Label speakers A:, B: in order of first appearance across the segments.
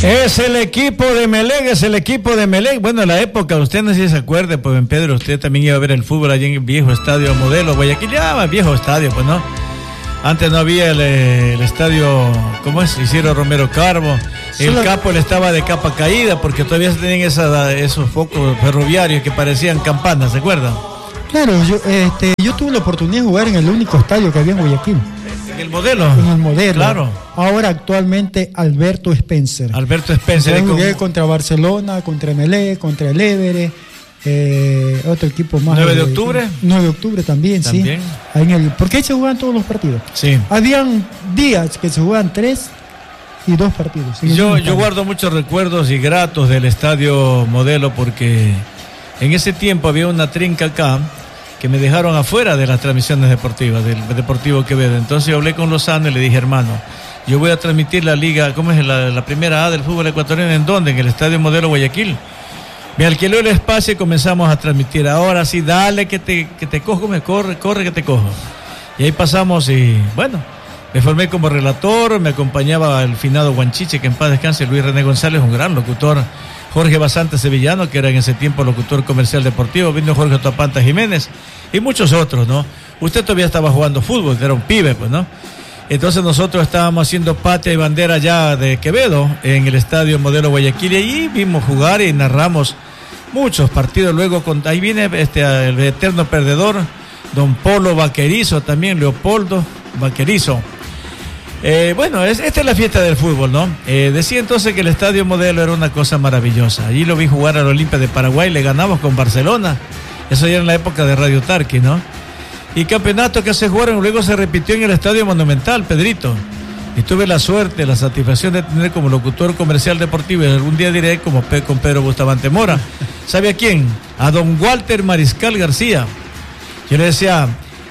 A: Es el equipo de Melec. Bueno, en la época, usted no sé si se acuerde, pues en Pedro, usted también iba a ver el fútbol allí en el viejo estadio Modelo Guayaquil, ya viejo estadio, pues no. Antes no había el estadio, ¿cómo es? Isidro Romero Carbo. El Capo estaba de capa caída porque todavía se tenían esos focos ferroviarios que parecían campanas, ¿se acuerdan?
B: Claro, yo tuve la oportunidad de jugar en el único estadio que había en Guayaquil.
A: ¿En el Modelo?
B: En el Modelo.
A: Claro.
B: Ahora actualmente Alberto Spencer.
A: Yo
B: jugué contra Barcelona, contra Melec, contra el Everest. Otro equipo más.
A: 9 de octubre.
B: 9 de octubre también. Sí. Porque ahí se jugaban todos los partidos.
A: Sí.
B: Habían días que se jugaban 3 y 2 partidos.
A: Yo guardo muchos recuerdos y gratos del estadio Modelo porque en ese tiempo había una trinca acá que me dejaron afuera de las transmisiones deportivas, del Deportivo Quevedo. Entonces yo hablé con Lozano y le dije, hermano, yo voy a transmitir la liga, ¿cómo es? La primera A del fútbol ecuatoriano, ¿en dónde? En el Estadio Modelo Guayaquil. Me alquiló el espacio y comenzamos a transmitir. Ahora sí, dale que te cojo, corre que te cojo. Y ahí pasamos y, bueno, me formé como relator, me acompañaba el finado Guanchiche, que en paz descanse, Luis René González, un gran locutor, Jorge Basante Sevillano, que era en ese tiempo locutor comercial deportivo, vino Jorge Topanta Jiménez y muchos otros, ¿no? Usted todavía estaba jugando fútbol, era un pibe, pues, ¿no? Entonces nosotros estábamos haciendo patria y bandera ya de Quevedo, en el Estadio Modelo Guayaquil, y allí vimos jugar y narramos muchos partidos. Luego, ahí viene el eterno perdedor, don Polo Vaquerizo, también Leopoldo Vaquerizo. Bueno, esta es la fiesta del fútbol, ¿no? Decía entonces que el Estadio Modelo era una cosa maravillosa. Allí lo vi jugar al Olimpia de Paraguay, le ganamos con Barcelona. Eso ya en la época de Radio Tarqui, ¿no? Y campeonato que se jugaron luego se repitió en el Estadio Monumental, Pedrito. Y tuve la suerte, la satisfacción de tener como locutor comercial deportivo, y algún día diré como con Pedro Bustamante Mora. ¿Sabe a quién? A don Walter Mariscal García. Yo le decía,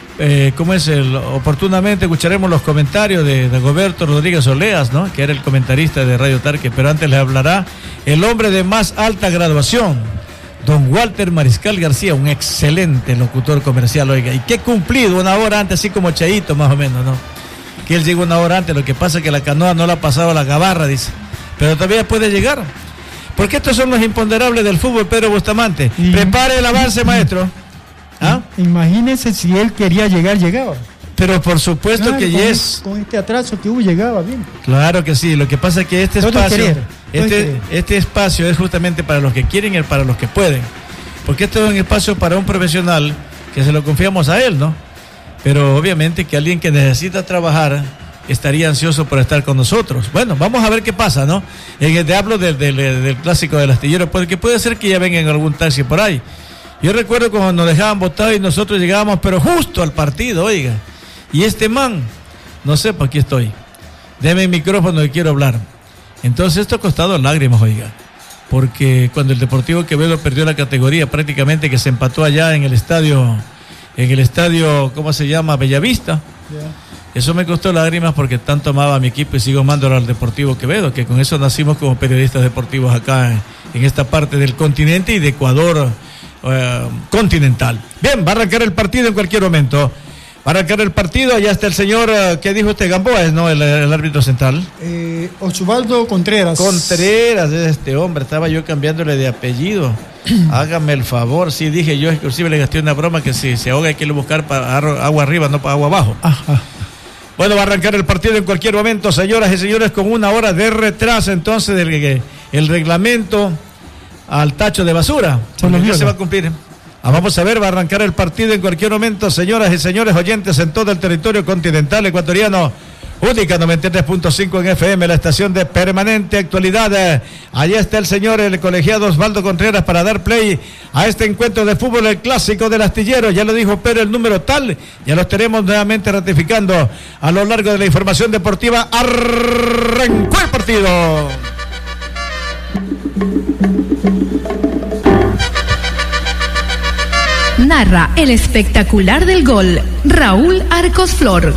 A: oportunamente escucharemos los comentarios de Dagoberto Rodríguez Oleas, ¿no? Que era el comentarista de Radio Tarque, pero antes le hablará el hombre de más alta graduación, don Walter Mariscal García, un excelente locutor comercial, oiga, y que cumplido una hora antes, así como Chayito más o menos, ¿no? Que él llegó una hora antes, lo que pasa es que la canoa no la ha pasado a la gabarra, dice, pero todavía puede llegar, porque estos son los imponderables del fútbol, Pedro Bustamante. Prepare el avance, maestro. ¿Ah?
B: Imagínese si él quería llegar, llegaba.
A: Pero por supuesto, claro, que yes.
B: Con este atraso que hubo, llegaba bien.
A: Claro que sí, lo que pasa es que este espacio es justamente para los que quieren y para los que pueden. Porque este es un espacio para un profesional que se lo confiamos a él, ¿no? Pero obviamente que alguien que necesita trabajar estaría ansioso por estar con nosotros. Bueno, vamos a ver qué pasa, ¿no? Te hablo del clásico del astillero, porque puede ser que ya vengan algún taxi por ahí. Yo recuerdo cuando nos dejaban votar y nosotros llegábamos, pero justo al partido, oiga. Y este man, no sé, por aquí estoy. Deme el micrófono que quiero hablar. Entonces esto ha costado lágrimas, oiga. Porque cuando el Deportivo Quevedo perdió la categoría, prácticamente que se empató allá en el estadio, ¿cómo se llama? Bellavista. Yeah. Eso me costó lágrimas porque tanto amaba a mi equipo y sigo amándolo al Deportivo Quevedo, que con eso nacimos como periodistas deportivos acá en esta parte del continente y de Ecuador continental. Bien, va a arrancar el partido en cualquier momento. Va a arrancar el partido, allá está el señor, ¿qué dijo usted? Gamboa, ¿no? El árbitro central.
B: Osvaldo Contreras.
A: Contreras, este hombre, estaba yo cambiándole de apellido. Hágame el favor, sí, dije yo, inclusive le gasté una broma que si se ahoga hay que ir a buscar para agua arriba, no para agua abajo. Ajá. Bueno, va a arrancar el partido en cualquier momento, señoras y señores, con una hora de retraso entonces el reglamento al tacho de basura. Ya se va a cumplir. Vamos a ver, va a arrancar el partido en cualquier momento, señoras y señores oyentes en todo el territorio continental ecuatoriano. Única 93.5 en FM, la estación de permanente actualidad. Allí está el señor, el colegiado Osvaldo Contreras para dar play a este encuentro de fútbol, el clásico del astillero. Ya lo dijo Pedro, el número tal, ya lo estaremos nuevamente ratificando a lo largo de la información deportiva. Arrancó el partido.
C: Narra el espectacular del gol, Raúl Arcos Flor.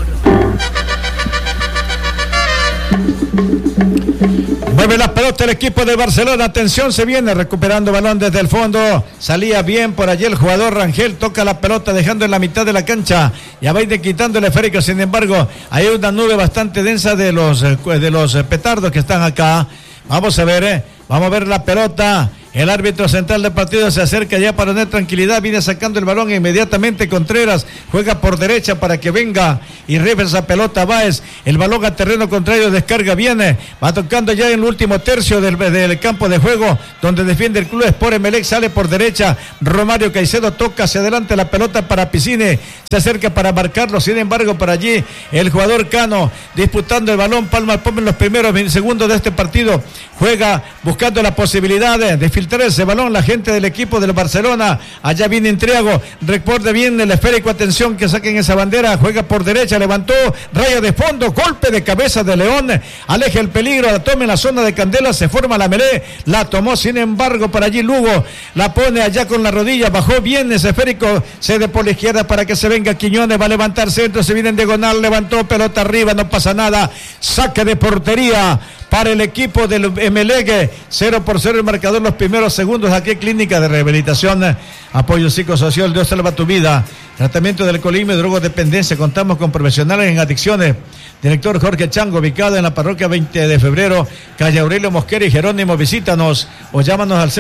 A: Mueve la pelota el equipo de Barcelona, atención, se viene recuperando balón desde el fondo, salía bien por allí el jugador Rangel, toca la pelota dejando en la mitad de la cancha, ya va a ir quitando el esférico, sin embargo, hay una nube bastante densa de los petardos que están acá, Vamos a ver la pelota. El árbitro central del partido se acerca ya para tener tranquilidad, viene sacando el balón inmediatamente. Contreras juega por derecha para que venga y rifle esa pelota Báez. El balón a terreno contrario, descarga, viene, va tocando ya en el último tercio del campo de juego, donde defiende el Club Sport Emelec, sale por derecha. Romario Caicedo toca hacia adelante la pelota para Piscine, se acerca para marcarlo, sin embargo, para allí el jugador Cano disputando el balón, palma al palmo en los primeros segundos de este partido. Juega buscando la posibilidad de filtrar ese balón la gente del equipo del Barcelona. Allá viene Intriago, recuerde bien el esférico, atención que saquen esa bandera. Juega por derecha, levantó, raya de fondo, golpe de cabeza de León, aleja el peligro, la toma en la zona de Candela, se forma la melé, la tomó, sin embargo, para allí Lugo, la pone allá con la rodilla, bajó bien ese esférico, cede por la izquierda para que se venga Quiñones, va a levantar centro, se viene en diagonal, levantó, pelota arriba, no pasa nada, saque de portería para el equipo del Emelec, 0-0 el marcador los primeros segundos. Aquí Clínica de Rehabilitación, apoyo psicosocial, Dios salva tu vida, tratamiento del alcoholismo y drogodependencia, contamos con profesionales en adicciones. Director Jorge Chango, ubicado en la parroquia 20 de febrero, calle Aurelio Mosquera y Jerónimo. Visítanos o llámanos al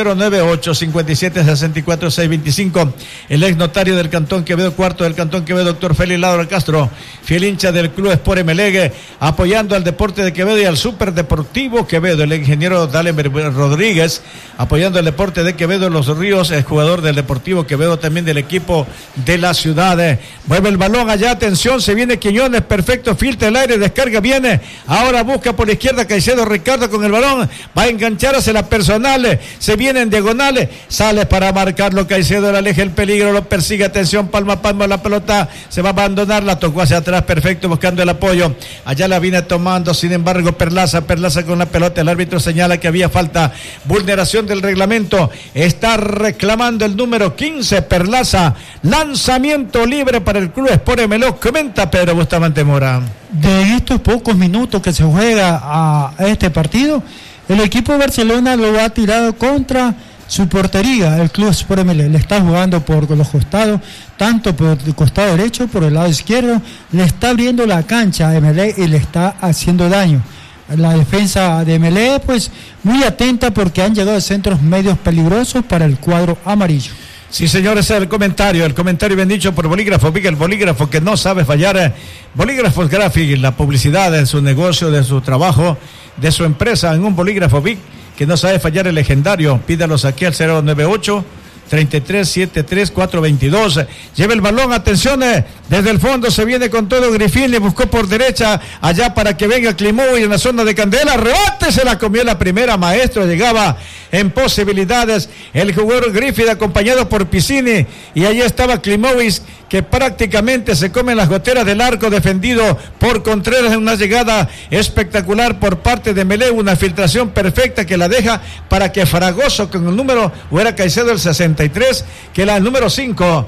A: 098-57-64-625. El ex notario del Cantón Quevedo, cuarto del Cantón Quevedo, doctor Félix Laura Castro, fiel hincha del Club Sport Emelec, apoyando al deporte de Quevedo y al Superdeportivo Quevedo. El ingeniero Dalen Rodríguez, apoyando el deporte de Quevedo, Los Ríos, es jugador del Deportivo Quevedo, también del equipo de la ciudad. Mueve el balón allá, atención, se viene Quiñones, perfecto, filtra el aire, descarga, viene, ahora busca por la izquierda Caicedo, Ricardo con el balón, va a enganchar hacia la personal, se viene en diagonales, sale para marcarlo Caicedo, le aleja el peligro, lo persigue, atención, palma a palma, la pelota se va a abandonar, la tocó hacia atrás, perfecto, buscando el apoyo, allá la viene tomando, sin embargo, Perlaza con la pelota, el árbitro señala que había falta, vulneración del reglamento, está reclamando el número 15, Perlaza, lanzamiento libre para el Club Sport Emelec, comenta Pedro Bustamante Mora.
B: De estos pocos minutos que se juega a este partido, el equipo de Barcelona lo ha tirado contra su portería, el Club Sport Emelec. Le está jugando por los costados, tanto por el costado derecho, por el lado izquierdo, le está abriendo la cancha a Emelec y le está haciendo daño. La defensa de Emelec, pues, muy atenta porque han llegado centros medios peligrosos para el cuadro amarillo.
A: Sí, señores, el comentario bien dicho por Bolígrafo Vic, el bolígrafo que no sabe fallar. Bolígrafos Graphic, la publicidad de su negocio, de su trabajo, de su empresa, en un Bolígrafo Vic que no sabe fallar, el legendario. Pídalos aquí al 098-3373-422. Lleva el balón, atención, desde el fondo se viene con todo Grifín, le buscó por derecha, allá para que venga Climoy en la zona de Candela, rebate, se la comió la primera, maestro, llegaba en posibilidades el jugador Griffith acompañado por Piscini, y allí estaba Climovic, que prácticamente se come las goteras del arco, defendido por Contreras en una llegada espectacular por parte de Emelec, una filtración perfecta que la deja para que Fragoso con el número, o era Caicedo el 63, que el número 5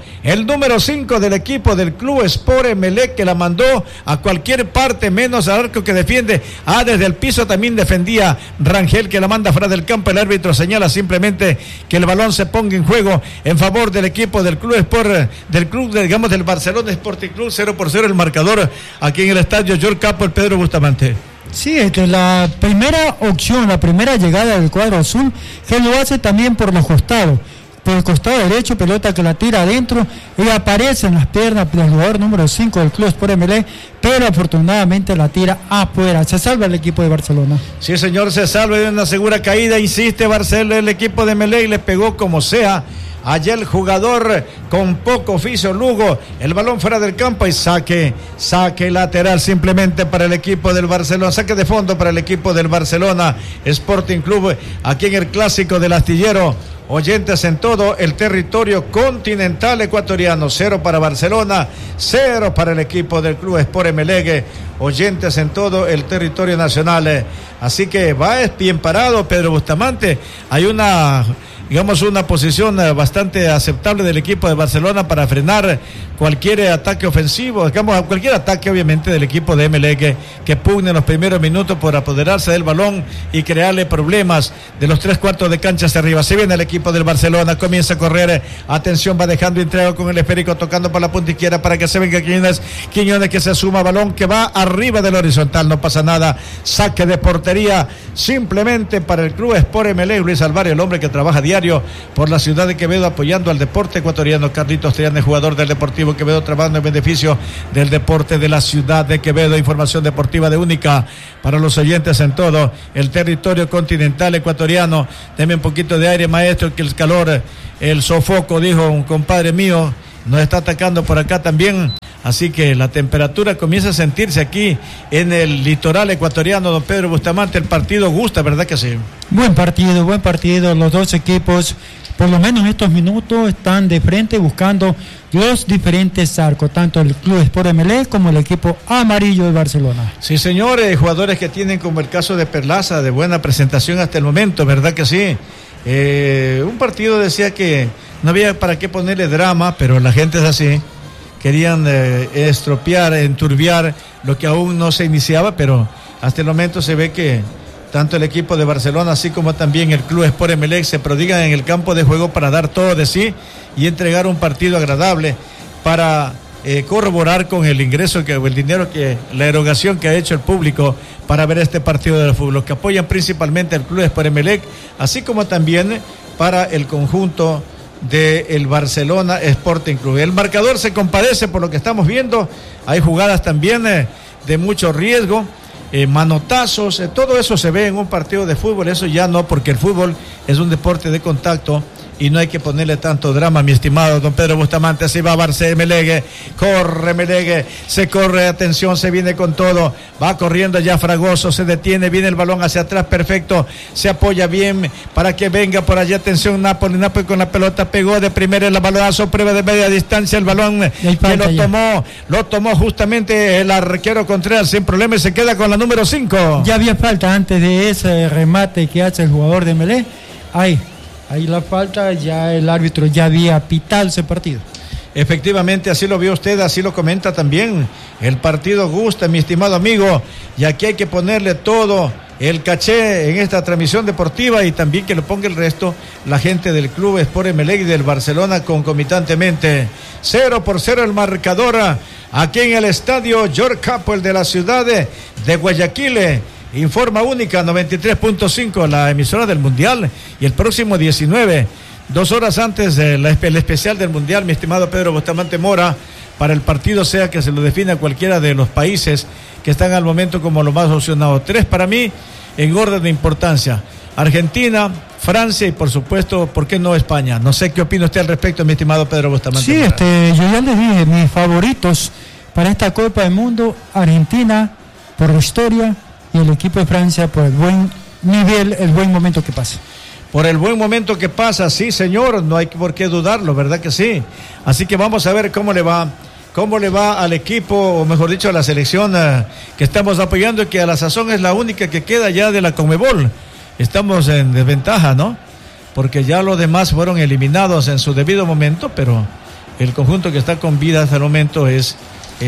A: del equipo del Club Sport Emelec, que la mandó a cualquier parte menos al arco que defiende. Desde el piso también defendía Rangel, que la manda fuera del campo. El árbitro señala simplemente que el balón se ponga en juego en favor del equipo del Club Sport, del Barcelona Sporting Club. 0-0 el marcador aquí en el estadio George Capo, el Pedro Bustamante.
B: Sí, la primera opción, la primera llegada del cuadro azul, que lo hace también por los costados. Por el costado derecho, pelota que la tira adentro y aparece en las piernas del jugador número 5 del Club Sport Emelec, pero afortunadamente la tira afuera. Se salva el equipo de Barcelona.
A: Sí, señor, se salva de una segura caída, insiste Barcelona, el equipo de Emelec le pegó como sea. Allá el jugador con poco oficio, Lugo, el balón fuera del campo y saque lateral simplemente para el equipo del Barcelona, saque de fondo para el equipo del Barcelona Sporting Club, aquí en el clásico del Astillero. Oyentes en todo el territorio continental ecuatoriano, 0 para Barcelona, 0 para el equipo del Club Sport Emelec, oyentes en todo el territorio nacional. Así que va bien parado Pedro Bustamante, hay una posición bastante aceptable del equipo de Barcelona para frenar cualquier ataque ofensivo, cualquier ataque obviamente del equipo de Emelec que pugne en los primeros minutos por apoderarse del balón y crearle problemas de los 3/4 de cancha hacia arriba. Se viene el equipo del Barcelona, comienza a correr, atención, va dejando entrega con el esférico, tocando por la punta izquierda para que se venga Quiñones que se suma, balón que va a arriba del horizontal, no pasa nada. Saque de portería simplemente para el Club Sport Emelec. Luis Alvario, el hombre que trabaja diario por la ciudad de Quevedo apoyando al deporte ecuatoriano. Carlitos Triana, jugador del Deportivo Quevedo, trabajando en beneficio del deporte de la ciudad de Quevedo. Información deportiva de única para los oyentes en todo el territorio continental ecuatoriano. Deme un poquito de aire, maestro, que el calor, el sofoco, dijo un compadre mío, nos está atacando por acá también. Así que la temperatura comienza a sentirse aquí en el litoral ecuatoriano, don Pedro Bustamante. El partido gusta, ¿verdad que sí?
B: Buen partido. Los dos equipos, por lo menos en estos minutos, están de frente buscando los diferentes arcos, tanto el Club Sport Emelec como el equipo amarillo de Barcelona.
A: Sí, señores, jugadores que tienen, como el caso de Perlaza, de buena presentación hasta el momento, ¿verdad que sí? Un partido decía que no había para qué ponerle drama, pero la gente es así. Querían estropear, enturbiar lo que aún no se iniciaba, pero hasta el momento se ve que tanto el equipo de Barcelona, así como también el Club Sport Emelec, se prodigan en el campo de juego para dar todo de sí y entregar un partido agradable para corroborar con el ingreso, el dinero, la erogación que ha hecho el público para ver este partido de fútbol, los que apoyan principalmente al Club Sport Emelec, así como también para el conjunto del Barcelona Sporting Club. El marcador se compadece por lo que estamos viendo. Hay jugadas también de mucho riesgo, manotazos, todo eso se ve en un partido de fútbol. Eso ya no, porque el fútbol es un deporte de contacto y no hay que ponerle tanto drama, mi estimado don Pedro Bustamante. Así va Emelec, corre Emelec, se corre, atención, se viene con todo, va corriendo ya Fragoso, se detiene, viene el balón hacia atrás, perfecto, se apoya bien para que venga por allá, atención, Napoli con la pelota, pegó de primera el balonazo, prueba de media distancia, el balón que lo tomó justamente el arquero Contreras sin problema y se queda con la número 5.
B: Ya había falta antes de ese remate que hace el jugador de Emelec. Ahí la falta, ya el árbitro ya había pitado ese partido.
A: Efectivamente, así lo vio usted, así lo comenta también. El partido gusta, mi estimado amigo, y aquí hay que ponerle todo el caché en esta transmisión deportiva y también que lo ponga el resto, la gente del Club Sport Emelec y del Barcelona concomitantemente. 0-0 el marcador aquí en el estadio George Capwell de la ciudad de Guayaquil. Informa única 93.5, la emisora del Mundial, y el próximo 19, 2 horas antes del especial del Mundial, mi estimado Pedro Bustamante Mora, para el partido, sea que se lo defina cualquiera de los países que están al momento como lo más opcionado. 3 para mí en orden de importancia: Argentina, Francia y por supuesto, ¿por qué no España? No sé qué opina usted al respecto, mi estimado Pedro Bustamante.
B: Sí, yo ya les dije mis favoritos para esta Copa del Mundo: Argentina por la historia y el equipo de Francia por el buen nivel, el buen momento que pasa.
A: Por el buen momento que pasa, sí señor, no hay por qué dudarlo, ¿verdad que sí? Así que vamos a ver cómo le va al equipo, o mejor dicho a la selección que estamos apoyando y que a la sazón es la única que queda ya de la Conmebol. Estamos en desventaja, ¿no? Porque ya los demás fueron eliminados en su debido momento, pero el conjunto que está con vida hasta el momento es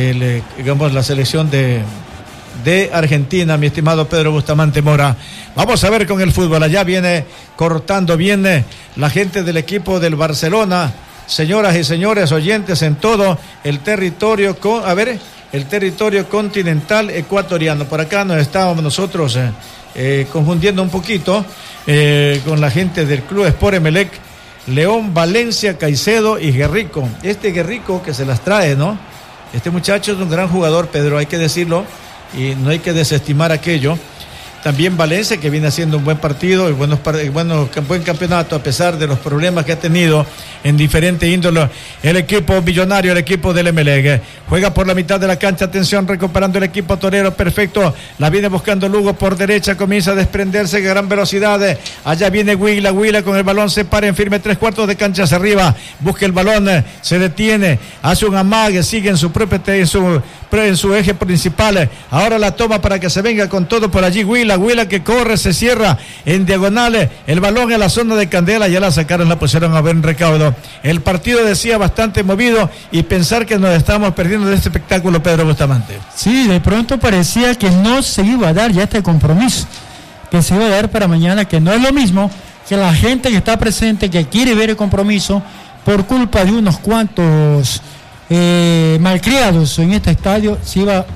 A: la selección de Argentina, mi estimado Pedro Bustamante Mora. Vamos a ver con el fútbol. Allá viene cortando bien la gente del equipo del Barcelona. Señoras y señores oyentes en todo el territorio el territorio continental ecuatoriano. Por acá nos estábamos nosotros confundiendo un poquito con la gente del Club Sport Emelec. León, Valencia, Caicedo y Guerrico. Este Guerrico que se las trae, ¿no? Este muchacho es un gran jugador, Pedro, hay que decirlo, y no hay que desestimar aquello. También Valencia, que viene haciendo un buen partido y buen campeonato, a pesar de los problemas que ha tenido en diferentes índoles. El equipo millonario, el equipo del Emelec, juega por la mitad de la cancha, atención, recuperando el equipo torero, perfecto, la viene buscando Lugo por derecha, comienza a desprenderse a gran velocidad, allá viene Huila con el balón, se para en firme 3/4 de cancha hacia arriba, busca el balón, se detiene, hace un amague, sigue en su propio en su eje principal, ahora la toma para que se venga con todo por allí Huila que corre, se cierra en diagonales, el balón en la zona de Candela, ya la sacaron, la pusieron a buen recaudo. El partido decía bastante movido y pensar que nos estamos perdiendo de este espectáculo, Pedro Bustamante.
B: Sí, de pronto parecía que no se iba a dar ya este compromiso, que se iba a dar para mañana, que no es lo mismo que la gente que está presente, que quiere ver el compromiso, por culpa de unos cuantos malcriados en este estadio, se iba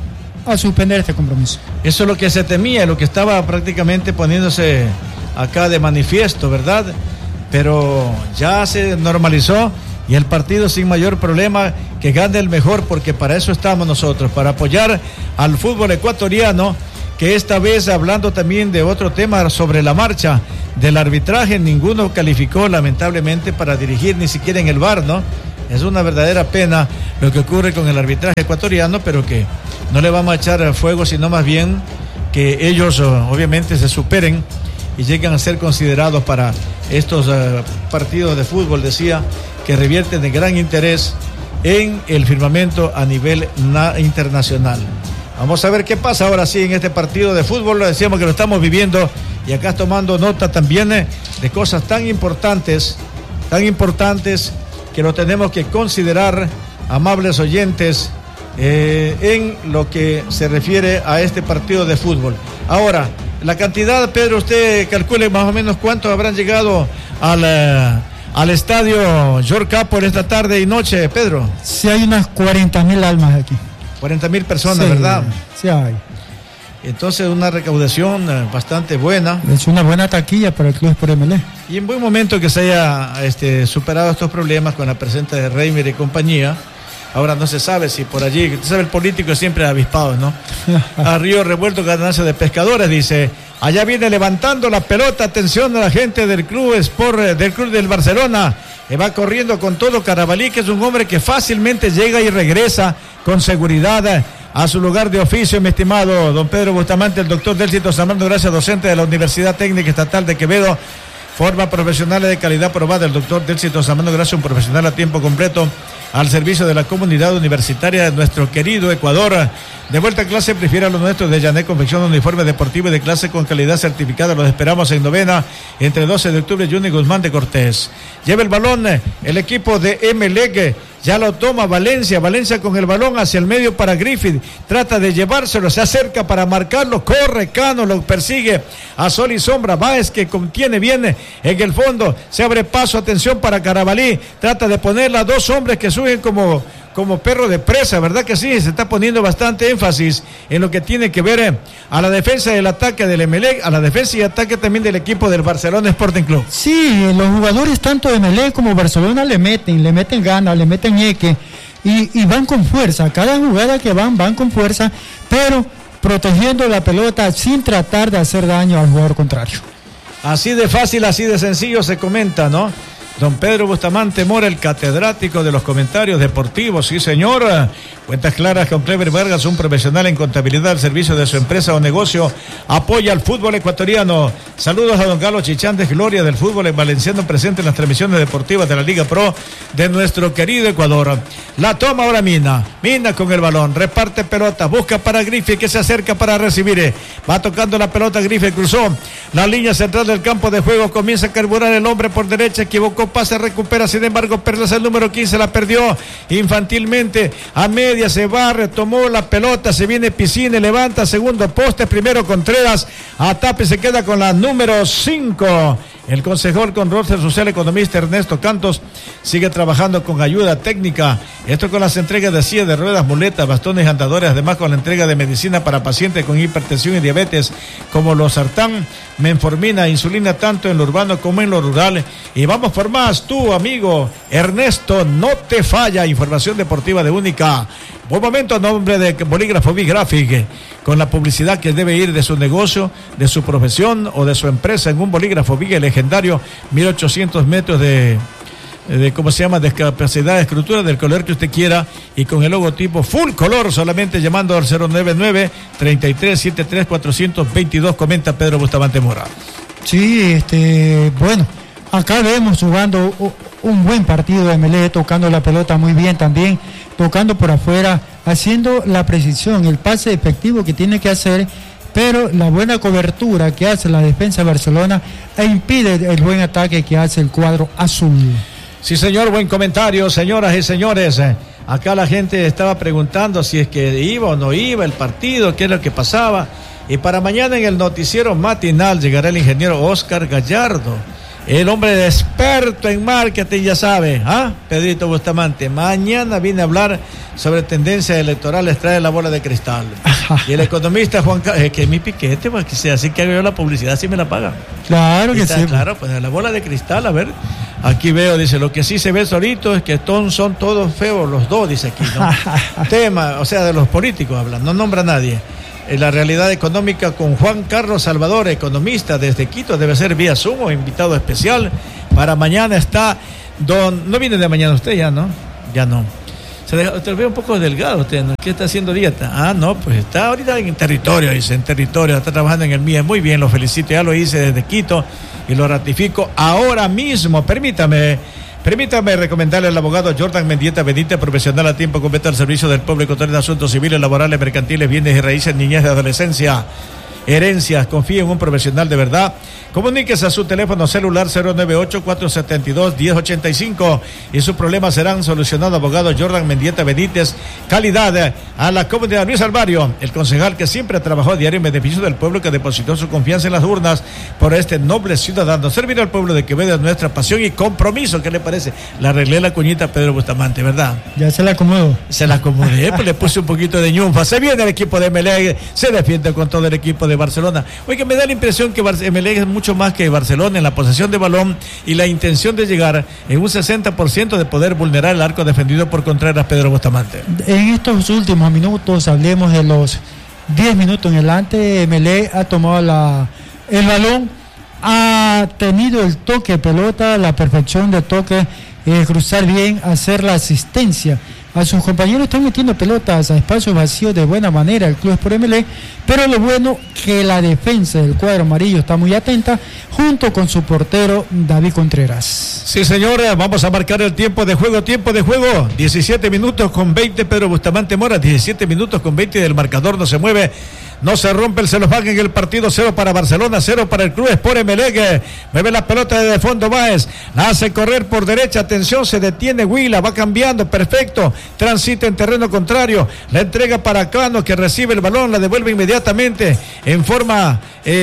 B: a suspender este compromiso.
A: Eso es lo que se temía, lo que estaba prácticamente poniéndose acá de manifiesto, ¿verdad? Pero ya se normalizó y el partido sin mayor problema, que gane el mejor, porque para eso estamos nosotros, para apoyar al fútbol ecuatoriano, que esta vez, hablando también de otro tema sobre la marcha del arbitraje, ninguno calificó lamentablemente para dirigir, ni siquiera en el VAR, ¿no? Es una verdadera pena lo que ocurre con el arbitraje ecuatoriano, pero que no le vamos a echar fuego, sino más bien que ellos obviamente se superen y lleguen a ser considerados para estos partidos de fútbol, decía, que revierten de gran interés en el firmamento a nivel internacional. Vamos a ver qué pasa ahora sí en este partido de fútbol. Lo decíamos que lo estamos viviendo y acá tomando nota también de cosas tan importantes que lo tenemos que considerar, amables oyentes, en lo que se refiere a este partido de fútbol. Ahora, la cantidad, Pedro, usted calcule más o menos cuántos habrán llegado al estadio George Capwell esta tarde y noche, Pedro.
B: Sí, hay unas 40.000 almas aquí.
A: 40.000 personas, sí, ¿verdad?
B: Sí hay.
A: Entonces una recaudación bastante buena.
B: Es una buena taquilla para el Club Sport MLE.
A: Y en buen momento que se haya superado estos problemas con la presencia de Reimer y compañía. Ahora no se sabe si por allí, usted sabe, el político siempre avispado, ¿no? A río revuelto, ganancia de pescadores, dice. Allá viene levantando la pelota, atención a la gente del Club Sport, del Club del Barcelona. Va corriendo con todo Carabalí, que es un hombre que fácilmente llega y regresa con seguridad a su lugar de oficio, mi estimado don Pedro Bustamante, el doctor Délcito Zambrano Gracia, docente de la Universidad Técnica Estatal de Quevedo. Forma profesionales de calidad probada. El doctor Délcito Zambrano Gracia, un profesional a tiempo completo al servicio de la comunidad universitaria de nuestro querido Ecuador. De vuelta a clase, prefiere a los nuestros de Janet Confección, uniforme deportivo y de clase con calidad certificada. Los esperamos en novena, entre 12 de octubre, Juni Guzmán de Cortés. Lleva el balón el equipo de Emelec. Ya lo toma Valencia con el balón hacia el medio para Griffith, trata de llevárselo, se acerca para marcarlo, corre Cano, lo persigue a sol y sombra, Báez que contiene bien en el fondo, se abre paso, atención para Carabalí, trata de ponerla a dos hombres que suben como perro de presa, ¿verdad que sí? Se está poniendo bastante énfasis en lo que tiene que ver a la defensa del ataque del Emelec, a la defensa y ataque también del equipo del Barcelona Sporting Club.
B: Sí, los jugadores tanto de Emelec como Barcelona le meten ganas, le meten ñeque y van con fuerza. Cada jugada que van con fuerza, pero protegiendo la pelota sin tratar de hacer daño al jugador contrario.
A: Así de fácil, así de sencillo se comenta, ¿no? Don Pedro Bustamante Mora, el catedrático de los comentarios deportivos, sí señor. Cuentas claras con Clever Vargas, un profesional en contabilidad al servicio de su empresa o negocio. Apoya al fútbol ecuatoriano. Saludos a don Carlos Chichandes, gloria del fútbol en valenciano, presente en las transmisiones deportivas de la Liga Pro de nuestro querido Ecuador. La toma ahora Mina con el balón, reparte pelota, busca para Griffith que se acerca para recibir. Va tocando la pelota, Griffith cruzó la línea central del campo de juego, comienza a carburar el hombre por derecha, equivocó, pase, recupera, sin embargo, perderse el número 15, la perdió infantilmente, a media se va, retomó la pelota, se viene Piscine, levanta, segundo poste, primero Contreras, a tape, se queda con la número 5. El concejal con roster social economista Ernesto Cantos sigue trabajando con ayuda técnica, esto con las entregas de sillas de ruedas, muletas, bastones, andadores, además con la entrega de medicina para pacientes con hipertensión y diabetes, como los sartán, menformina, insulina, tanto en lo urbano como en lo rural. Y vamos por más, tu amigo Ernesto no te falla. Información deportiva de Única. Buen momento a nombre de Bolígrafo Bigraphic, con la publicidad que debe ir de su negocio, de su profesión o de su empresa en un bolígrafo Big legendario, 1800 metros de capacidad de escritura del color que usted quiera y con el logotipo full color, solamente llamando al 099-3373-422, comenta Pedro Bustamante Mora.
B: Sí, bueno, acá vemos jugando un buen partido de Melé, tocando la pelota muy bien también, tocando por afuera, haciendo la precisión, el pase efectivo que tiene que hacer, pero la buena cobertura que hace la defensa de Barcelona impide el buen ataque que hace el cuadro azul.
A: Sí, señor, buen comentario, señoras y señores. Acá la gente estaba preguntando si es que iba o no iba el partido, qué es lo que pasaba. Y para mañana en el noticiero matinal llegará el ingeniero Oscar Gallardo, el hombre experto en marketing, ya sabe, Pedrito Bustamante. Mañana viene a hablar sobre tendencias electorales, trae la bola de cristal. Y el economista Juan Carlos, que es mi piquete, pues, que sea así que hago yo la publicidad, si me la pagan.
B: Claro que sí.
A: Claro, pues la bola de cristal, a ver, aquí veo, dice, lo que sí se ve solito es que son todos feos los dos, dice aquí, ¿no? Tema, o sea, de los políticos hablan, no nombra a nadie. La realidad económica con Juan Carlos Salvador, economista desde Quito, debe ser vía Zoom, invitado especial. Para mañana está no viene de mañana usted ya, ¿no? Ya no. Te veo un poco delgado usted, ¿no? ¿Qué está haciendo dieta? Ah, no, pues está ahorita en territorio, dice, está trabajando en el MIE. Muy bien, lo felicito, ya lo hice desde Quito y lo ratifico ahora mismo. Permítame recomendarle al abogado Jordan Mendieta Benítez, profesional a tiempo completo al servicio del pueblo ecuatoriano en asuntos civiles, laborales, mercantiles, bienes y raíces, niñez y adolescencia, herencias. Confíe en un profesional de verdad. Comuníquese a su teléfono celular 098-472-1085 y sus problemas serán solucionados. Abogado Jordan Mendieta Benítez, calidad a la comunidad. Luis Alvario, el concejal que siempre trabajó a diario en beneficio del pueblo, que depositó su confianza en las urnas por este noble ciudadano. Servir al pueblo de Quevedo es nuestra pasión y compromiso. ¿Qué le parece? Le arreglé la cuñita a Pedro Bustamante, ¿verdad?
B: Ya se la acomodo.
A: Se la acomodé, pues le puse un poquito de ñunfa. Se viene el equipo de Emelec, se defiende con todo el equipo de Barcelona. Oye, me da la impresión que Emelec es mucho más que Barcelona en la posesión de balón y la intención de llegar en un 60% de poder vulnerar el arco defendido por Contreras Pedro Bustamante.
B: En estos últimos minutos, hablemos de los 10 minutos en adelante, Emelec ha tomado el balón, ha tenido el toque de pelota, la perfección de toque, cruzar bien, hacer la asistencia a sus compañeros. Están metiendo pelotas a espacios vacíos de buena manera el Club Sport Emelec, pero lo bueno que la defensa del cuadro amarillo está muy atenta, junto con su portero David Contreras.
A: Sí, señora, vamos a marcar el tiempo de juego, 17 minutos con 20, Pedro Bustamante Mora, 17 minutos con 20 del marcador, no se mueve. No se rompe el celofán en el partido. 0 para Barcelona, 0 para el Club Sport Emelec. Mueve la pelota desde fondo Báez, la hace correr por derecha, atención, se detiene Huila, va cambiando, perfecto, transita en terreno contrario, la entrega para Cano, que recibe el balón, la devuelve inmediatamente en forma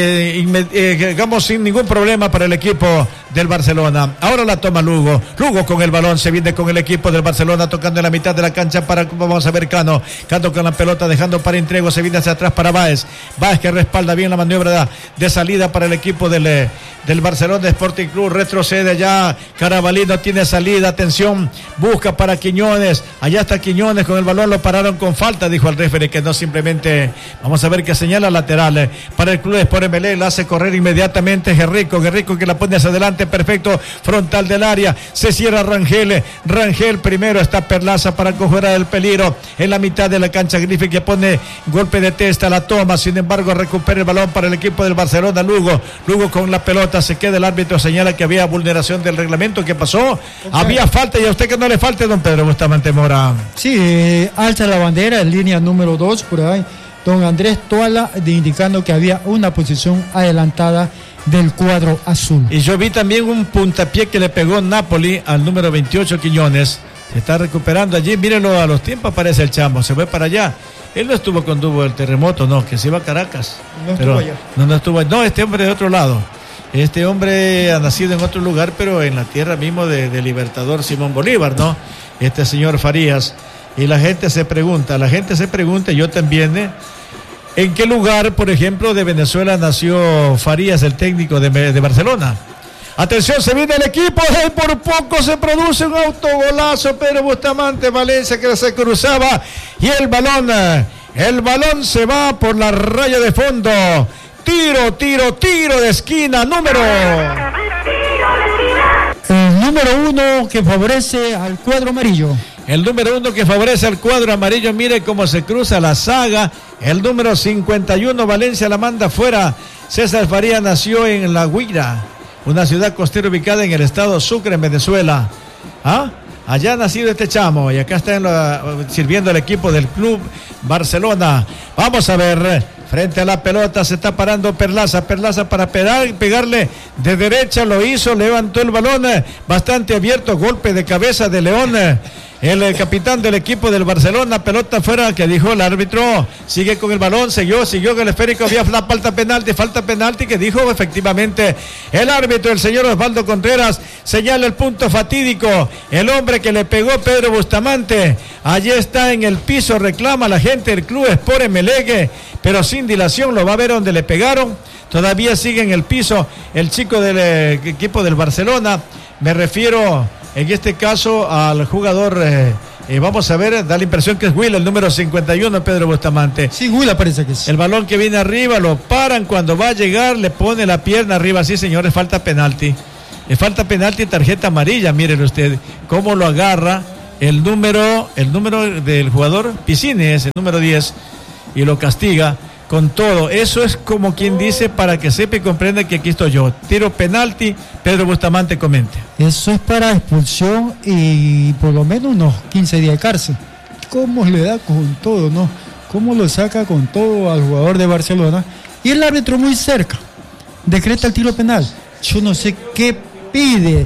A: digamos sin ningún problema para el equipo del Barcelona. Ahora la toma Lugo con el balón, se viene con el equipo del Barcelona, tocando en la mitad de la cancha vamos a ver Cano con la pelota, dejando para Intriego, se viene hacia atrás para Báez que respalda bien la maniobra de salida para el equipo del Barcelona Sporting Club. Retrocede ya, Carabalino tiene salida, atención, busca para Quiñones, allá está Quiñones con el balón, lo pararon con falta, dijo el referee, que no simplemente, vamos a ver que señala lateral para el Club Sport Emelec, la hace correr inmediatamente Guerrico que la pone hacia adelante, perfecto, frontal del área, se cierra Rangel primero, está Perlaza para conjurar el peligro en la mitad de la cancha. Griffith, que pone golpe de testa, la toma, sin embargo recupera el balón para el equipo del Barcelona. Lugo con la pelota, se queda, el árbitro señala que había vulneración del reglamento. ¿Qué pasó? Okay. Había falta, y a usted que no le falte, don Pedro Bustamante Mora.
B: Sí, alza la bandera en línea número 2 por ahí don Andrés Toala, indicando que había una posición adelantada del cuadro azul.
A: Y yo vi también un puntapié que le pegó Napoli al número 28 Quiñones. Se está recuperando allí, mírenlo, a los tiempos aparece el chamo, se fue para allá. Él no estuvo cuando hubo el terremoto, no, que se iba a Caracas.
B: No estuvo allá.
A: No estuvo allá. No, este hombre de otro lado. Este hombre ha nacido en otro lugar, pero en la tierra mismo de Libertador Simón Bolívar, ¿no? Este señor Farías. Y la gente se pregunta, yo también, ¿en qué lugar, por ejemplo, de Venezuela nació Farías, el técnico de Barcelona? Atención, se viene el equipo, por poco se produce un autogolazo, Pedro Bustamante Valencia, que se cruzaba, y el balón se va por la raya de fondo. Tiro de esquina,
B: el número 1 que favorece al cuadro amarillo.
A: El número 1 que favorece al cuadro amarillo, mire cómo se cruza la saga. El número 51, Valencia, la manda fuera. César Farías nació en La Guaira, una ciudad costera ubicada en el estado Sucre, en Venezuela. Allá ha nacido este chamo, y acá está sirviendo el equipo del Club Barcelona. Vamos a ver, frente a la pelota se está parando Perlaza para pegarle de derecha, lo hizo, levantó el balón, bastante abierto, golpe de cabeza de León, el capitán del equipo del Barcelona, pelota afuera, que dijo el árbitro, sigue con el balón, siguió con el esférico, había la falta penalti, que dijo efectivamente el árbitro, el señor Osvaldo Contreras, señala el punto fatídico, el hombre que le pegó Pedro Bustamante, allí está en el piso, reclama la gente del Club Sport Emelec, pero sin dilación, lo va a ver donde le pegaron, todavía sigue en el piso el chico del equipo del Barcelona, me refiero en este caso al jugador, vamos a ver, da la impresión que es Will, el número 51, Pedro Bustamante.
B: Sí, Will parece que es.
A: El balón que viene arriba, lo paran, cuando va a llegar, le pone la pierna arriba, sí señores, falta penalti. Falta penalti, tarjeta amarilla, miren usted, cómo lo agarra el número del jugador, Piscini es el número 10, y lo castiga con todo. Eso es como quien dice, para que sepa y comprenda que aquí estoy yo. Tiro penalti, Pedro Bustamante comente.
B: Eso es para expulsión y por lo menos unos 15 días de cárcel. ¿Cómo le da con todo, no? ¿Cómo lo saca con todo al jugador de Barcelona? Y el árbitro muy cerca decreta el tiro penal. Yo no sé qué pide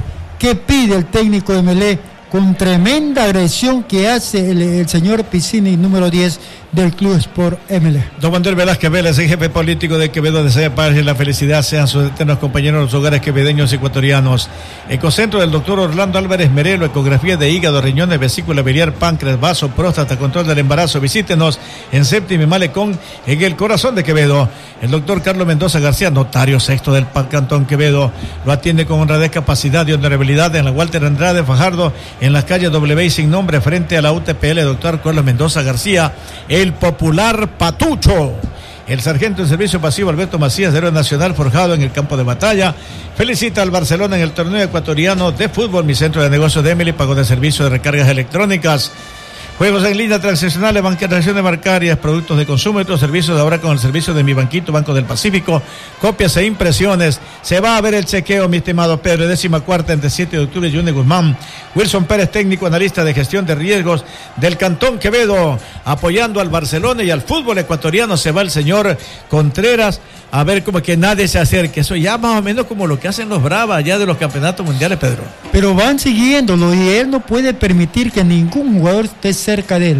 B: el técnico de Emelec con tremenda agresión que hace el señor Piscini, número 10 del Club Sport Emelec.
A: Don Manuel Velázquez Vélez, el jefe político de Quevedo, desea paz y la felicidad sean sus eternos compañeros en los hogares quevedeños y ecuatorianos. Ecocentro del doctor Orlando Álvarez Merelo, ecografía de hígado, riñones, vesícula biliar, páncreas, vaso, próstata, control del embarazo. Visítenos en Séptimo y Malecón, en el corazón de Quevedo. El doctor Carlos Mendoza García, notario sexto del Cantón Quevedo, lo atiende con honradez, capacidad y honorabilidad en la Walter Andrade Fajardo, en las calles W y sin nombre, frente a la UTPL, doctor Carlos Mendoza García, el popular Patucho. El sargento en servicio pasivo Alberto Macías, héroe nacional forjado en el campo de batalla, felicita al Barcelona en el torneo ecuatoriano de fútbol. Mi centro de negocios de Emily, pago de servicio de recargas electrónicas, juegos en línea, transaccionales, bancaciones bancarias, productos de consumo y otros servicios. Ahora con el servicio de Mi Banquito, Banco del Pacífico, copias e impresiones. Se va a ver el chequeo, mi estimado Pedro, 14ª entre 7 de octubre, Yune Guzmán. Wilson Pérez, técnico analista de gestión de riesgos del Cantón Quevedo, apoyando al Barcelona y al fútbol ecuatoriano. Se va el señor Contreras a ver como que nadie se acerque. Eso ya más o menos como lo que hacen los Bravas allá de los campeonatos mundiales, Pedro.
B: Pero van siguiéndolo y él no puede permitir que ningún jugador esté cerca de él.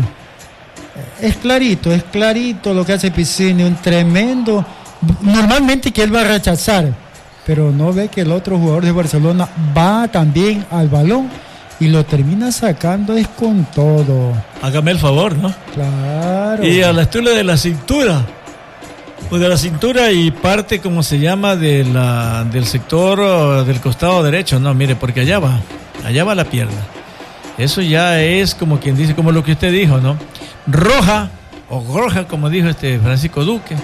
B: Es clarito lo que hace Piscini, un tremendo. Normalmente que él va a rechazar, pero no ve que el otro jugador de Barcelona va también al balón y lo termina sacando es con todo.
A: Hágame el favor, ¿no?
B: Claro.
A: Y a la altura de la cintura. Pues de la cintura y parte, como se llama, del sector del costado derecho. No, mire, porque allá va la pierna. Eso ya es como quien dice, como lo que usted dijo, ¿no? Roja, como dijo Francisco Duque,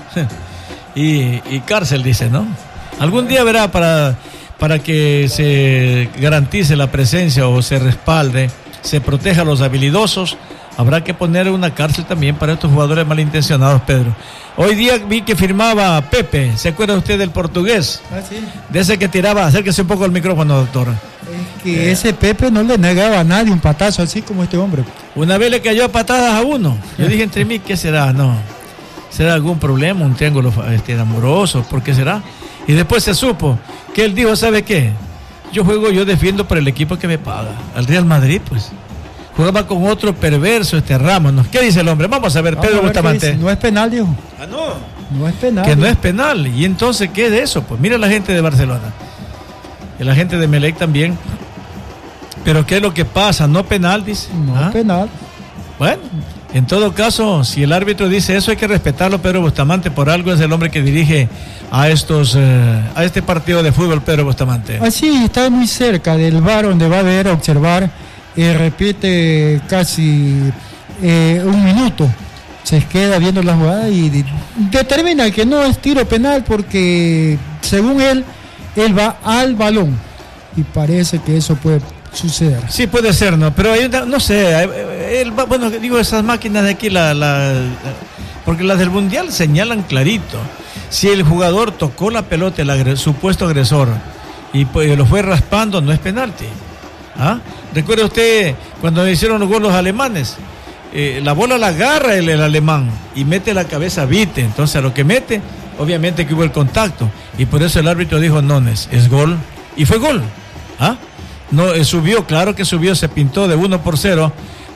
A: y cárcel, dice, ¿no? Algún día verá para que se garantice la presencia o se respalde, se proteja a los habilidosos. Habrá que poner una cárcel también para estos jugadores malintencionados, Pedro. Hoy día vi que firmaba Pepe, ¿se acuerda usted del portugués?
B: Ah, sí.
A: De ese que tiraba, acérquese un poco al micrófono, doctora.
B: Es que ese Pepe no le negaba a nadie un patazo así como este hombre.
A: Una vez le cayó a patadas a uno. Yo dije entre mí, ¿qué será? No. ¿Será algún problema, un triángulo amoroso? ¿Por qué será? Y después se supo que él dijo, ¿sabe qué? Yo defiendo por el equipo que me paga. Al Real Madrid, pues. Jugaba con otro perverso, Ramos, ¿no? ¿Qué dice el hombre? Vamos a ver, Pedro Bustamante.
B: No es penal, dijo.
A: Ah, no.
B: No es penal.
A: Que no es penal. ¿Y entonces qué es de eso? Pues mira la gente de Barcelona. Y la gente de Emelec también. Pero ¿qué es lo que pasa? ¿No penal, dice?
B: No es penal.
A: Bueno, en todo caso, si el árbitro dice eso, hay que respetarlo. Pedro Bustamante, por algo es el hombre que dirige a este partido de fútbol, Pedro Bustamante.
B: Así, está muy cerca del bar donde va a ver, observar. Repite casi un minuto, se queda viendo la jugada y determina que no es tiro penal porque según él va al balón y parece que eso puede suceder.
A: Sí, puede ser, ¿no? Pero no sé, bueno, digo, esas máquinas de aquí, porque las del Mundial señalan clarito, si el jugador tocó la pelota, el supuesto agresor, y pues, lo fue raspando, no es penalti. ¿Ah? ¿Recuerda usted cuando hicieron los goles los alemanes? La bola la agarra el alemán y mete la cabeza a Vite. Entonces a lo que mete, obviamente que hubo el contacto. Y por eso el árbitro dijo, no, es gol. Y fue gol. ¿Ah? No, subió, claro que subió, se pintó de 1-0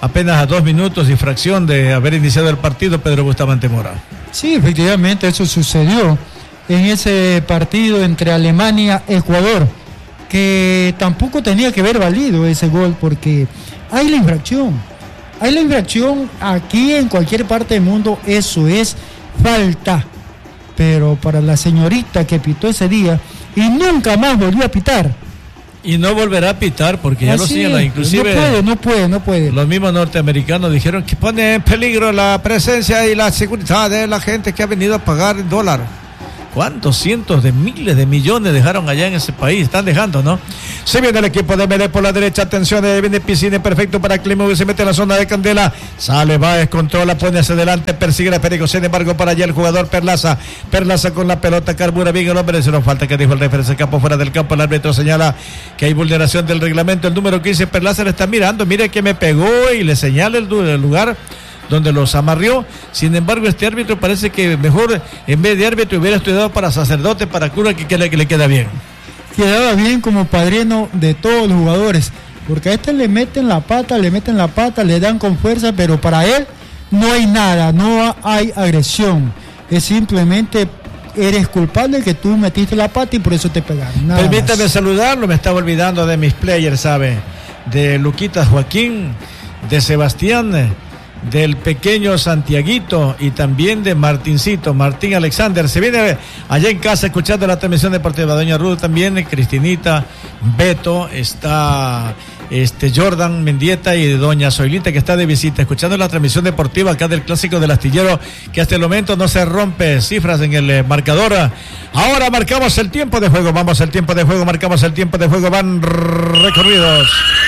A: apenas a 2 minutos y fracción de haber iniciado el partido, Pedro Bustamante Mora.
B: Sí, efectivamente, eso sucedió en ese partido entre Alemania y Ecuador, que tampoco tenía que haber valido ese gol porque hay la infracción. Hay la infracción aquí en cualquier parte del mundo, eso es falta. Pero para la señorita que pitó ese día y nunca más volvió a pitar.
A: Y no volverá a pitar porque ya lo señala, inclusive
B: no puede.
A: Los mismos norteamericanos dijeron que pone en peligro la presencia y la seguridad de la gente que ha venido a pagar en dólar. ¿Cuántos cientos de miles de millones dejaron allá en ese país? Están dejando, ¿no? Se viene el equipo de Melé por la derecha. Atención, viene Piscine, perfecto para Climo. Se mete en la zona de Candela. Sale Báez, controla, pone hacia adelante, persigue la Perico. Sin embargo, para allá el jugador Perlaza. Perlaza con la pelota, carbura bien el hombre. Se nos falta que dijo el referee, se escapó fuera del campo. El árbitro señala que hay vulneración del reglamento. El número 15, Perlaza, le está mirando. Mire que me pegó y le señala el lugar donde los amarrió. Sin embargo, este árbitro parece que mejor, en vez de árbitro, hubiera estudiado para sacerdote, para cura, que le queda bien.
B: Quedaba bien como padrino de todos los jugadores, porque a este le meten la pata, le dan con fuerza, pero para él no hay nada, no hay agresión. Es simplemente, eres culpable que tú metiste la pata y por eso te pegaron.
A: Permítame saludarlo, me estaba olvidando de mis players, ¿sabe? De Luquitas Joaquín, de Sebastián, del pequeño Santiaguito y también de Martincito, Martín Alexander. Se viene allá en casa escuchando la transmisión deportiva. Doña Ruth también, Cristinita, Beto, está Jordan Mendieta y doña Zoilita que está de visita, escuchando la transmisión deportiva acá del Clásico del Astillero, que hasta el momento no se rompe cifras en el marcador. Ahora marcamos el tiempo de juego, vamos al tiempo de juego, marcamos el tiempo de juego, van recorridos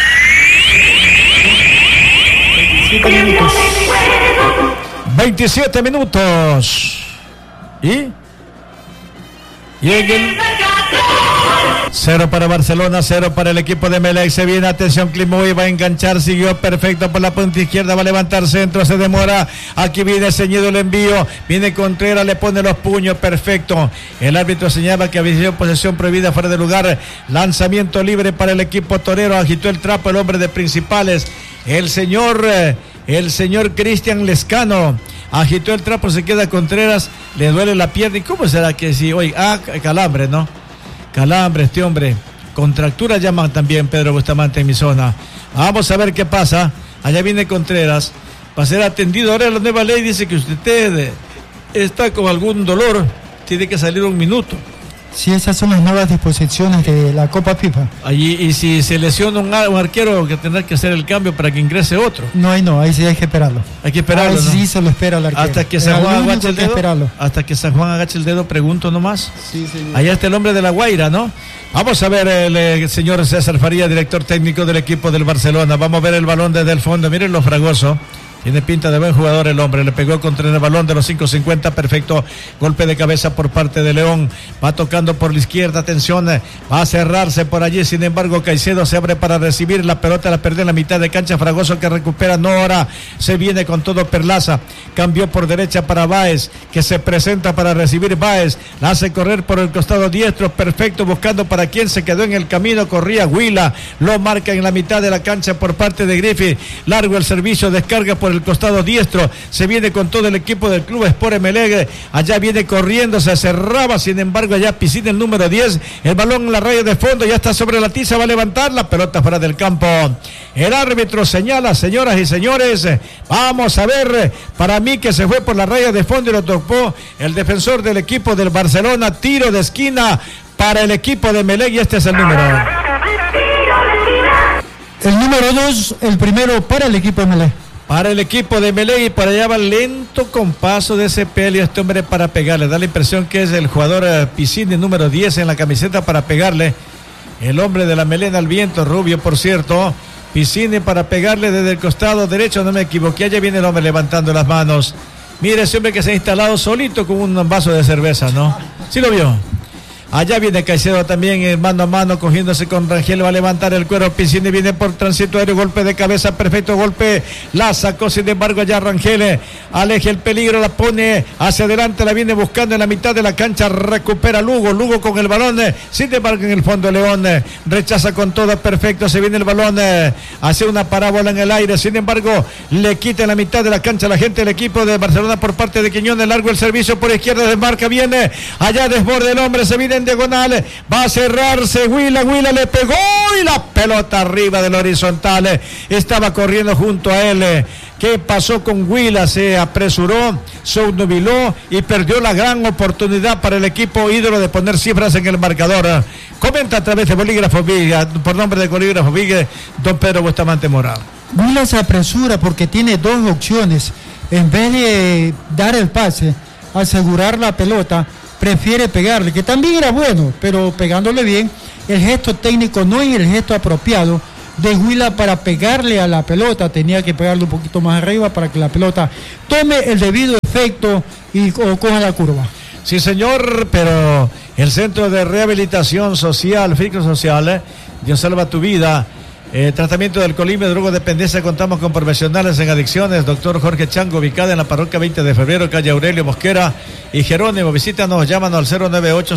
A: 27 minutos. Y en el 0 para Barcelona, 0 para el equipo de Melec. Se viene, atención, Climoy va a enganchar, siguió perfecto por la punta izquierda, va a levantar centro, se demora. Aquí viene ceñido el envío, viene Contreras, le pone los puños, perfecto. El árbitro señala que había sido posesión prohibida, fuera de lugar. Lanzamiento libre para el equipo torero, agitó el trapo el hombre de Principales. El señor Cristian Lescano agitó el trapo, se queda Contreras, le duele la pierna. ¿Y cómo será que sí? Oye, calambre, ¿no? Calambre, este hombre. Contractura llaman también, Pedro Bustamante, en mi zona. Vamos a ver qué pasa. Allá viene Contreras, va a ser atendido. Ahora la nueva ley dice que usted está con algún dolor, tiene que salir 1 minuto.
B: Sí, esas son las nuevas disposiciones de la Copa FIFA.
A: Allí, y si se lesiona un arquero, que tendrá que hacer el cambio para que ingrese otro.
B: No, ahí sí hay que esperarlo.
A: Hay que esperarlo, ¿no?
B: Sí, se lo espera el arquero.
A: Hasta que San Juan agache el dedo. Hasta que San Juan agache el dedo, pregunto nomás.
B: Sí, señor.
A: Allá está el hombre de la Guaira, ¿no? Vamos a ver el señor César Faría, director técnico del equipo del Barcelona. Vamos a ver el balón desde el fondo. Miren lo fragoso. Tiene pinta de buen jugador el hombre, le pegó contra el balón de los 5.50, perfecto, golpe de cabeza por parte de León, va tocando por la izquierda, atención, va a cerrarse por allí, sin embargo Caicedo se abre para recibir la pelota, la perdió en la mitad de cancha, Fragoso que recupera, no ahora, se viene con todo Perlaza, cambió por derecha para Báez, que se presenta para recibir Báez, la hace correr por el costado diestro, perfecto, buscando para quien se quedó en el camino, corría Huila, lo marca en la mitad de la cancha por parte de Griffith, largo el servicio, descarga por el costado diestro, se viene con todo el equipo del Club Sport Emelec, allá viene corriendo, se cerraba, sin embargo allá Piscina el número 10, el balón en la raya de fondo, ya está sobre la tiza, va a levantar la pelota fuera del campo, el árbitro señala, señoras y señores, vamos a ver, para mí que se fue por la raya de fondo y lo tocó el defensor del equipo del Barcelona, tiro de esquina para el equipo de Emelec y este es el número.
B: El número 2, el primero para el equipo de Emelec.
A: Para el equipo de Emelec y para allá va lento con paso de ese pelo este hombre para pegarle. Da la impresión que es el jugador Piscine, número 10 en la camiseta para pegarle. El hombre de la melena al viento, rubio por cierto. Piscine para pegarle desde el costado derecho, no me equivoqué. Allá viene el hombre levantando las manos. Mire ese hombre que se ha instalado solito con un vaso de cerveza, ¿no? ¿Sí lo vio? Allá viene Caicedo también, mano a mano, cogiéndose con Rangel, va a levantar el cuero. Piscine viene por tránsito aéreo, golpe de cabeza, perfecto golpe. La sacó, sin embargo, allá Rangel. Aleja el peligro, la pone hacia adelante, la viene buscando en la mitad de la cancha. Recupera Lugo con el balón. Sin embargo, en el fondo León rechaza con todo, perfecto. Se viene el balón, hace una parábola en el aire. Sin embargo, le quita en la mitad de la cancha la gente del equipo de Barcelona por parte de Quiñones. Largo el servicio por izquierda, desmarca, viene allá, desborde el hombre, se viene en diagonal, va a cerrarse. Huila le pegó y la pelota arriba del horizontal. Estaba corriendo junto a él. ¿Qué pasó con Huila? Se apresuró, se obnubiló y perdió la gran oportunidad para el equipo ídolo de poner cifras en el marcador. Comenta a través de Bolígrafo Vigue, por nombre de Bolígrafo Vigue, don Pedro Bustamante Mora.
B: Huila se apresura porque tiene dos opciones. En vez de dar el pase, asegurar la pelota, prefiere pegarle, que también era bueno, pero pegándole bien, el gesto técnico no es el gesto apropiado de Huila para pegarle a la pelota. Tenía que pegarle un poquito más arriba para que la pelota tome el debido efecto y coja la curva.
A: Sí, señor, pero el Centro de Rehabilitación Social, Fico Social, Dios salva tu vida. Tratamiento del alcoholismo y drogodependencia, contamos con profesionales en adicciones. Doctor Jorge Chango, ubicada en la parroquia 20 de febrero, calle Aurelio Mosquera y Jerónimo. Visítanos, llámanos al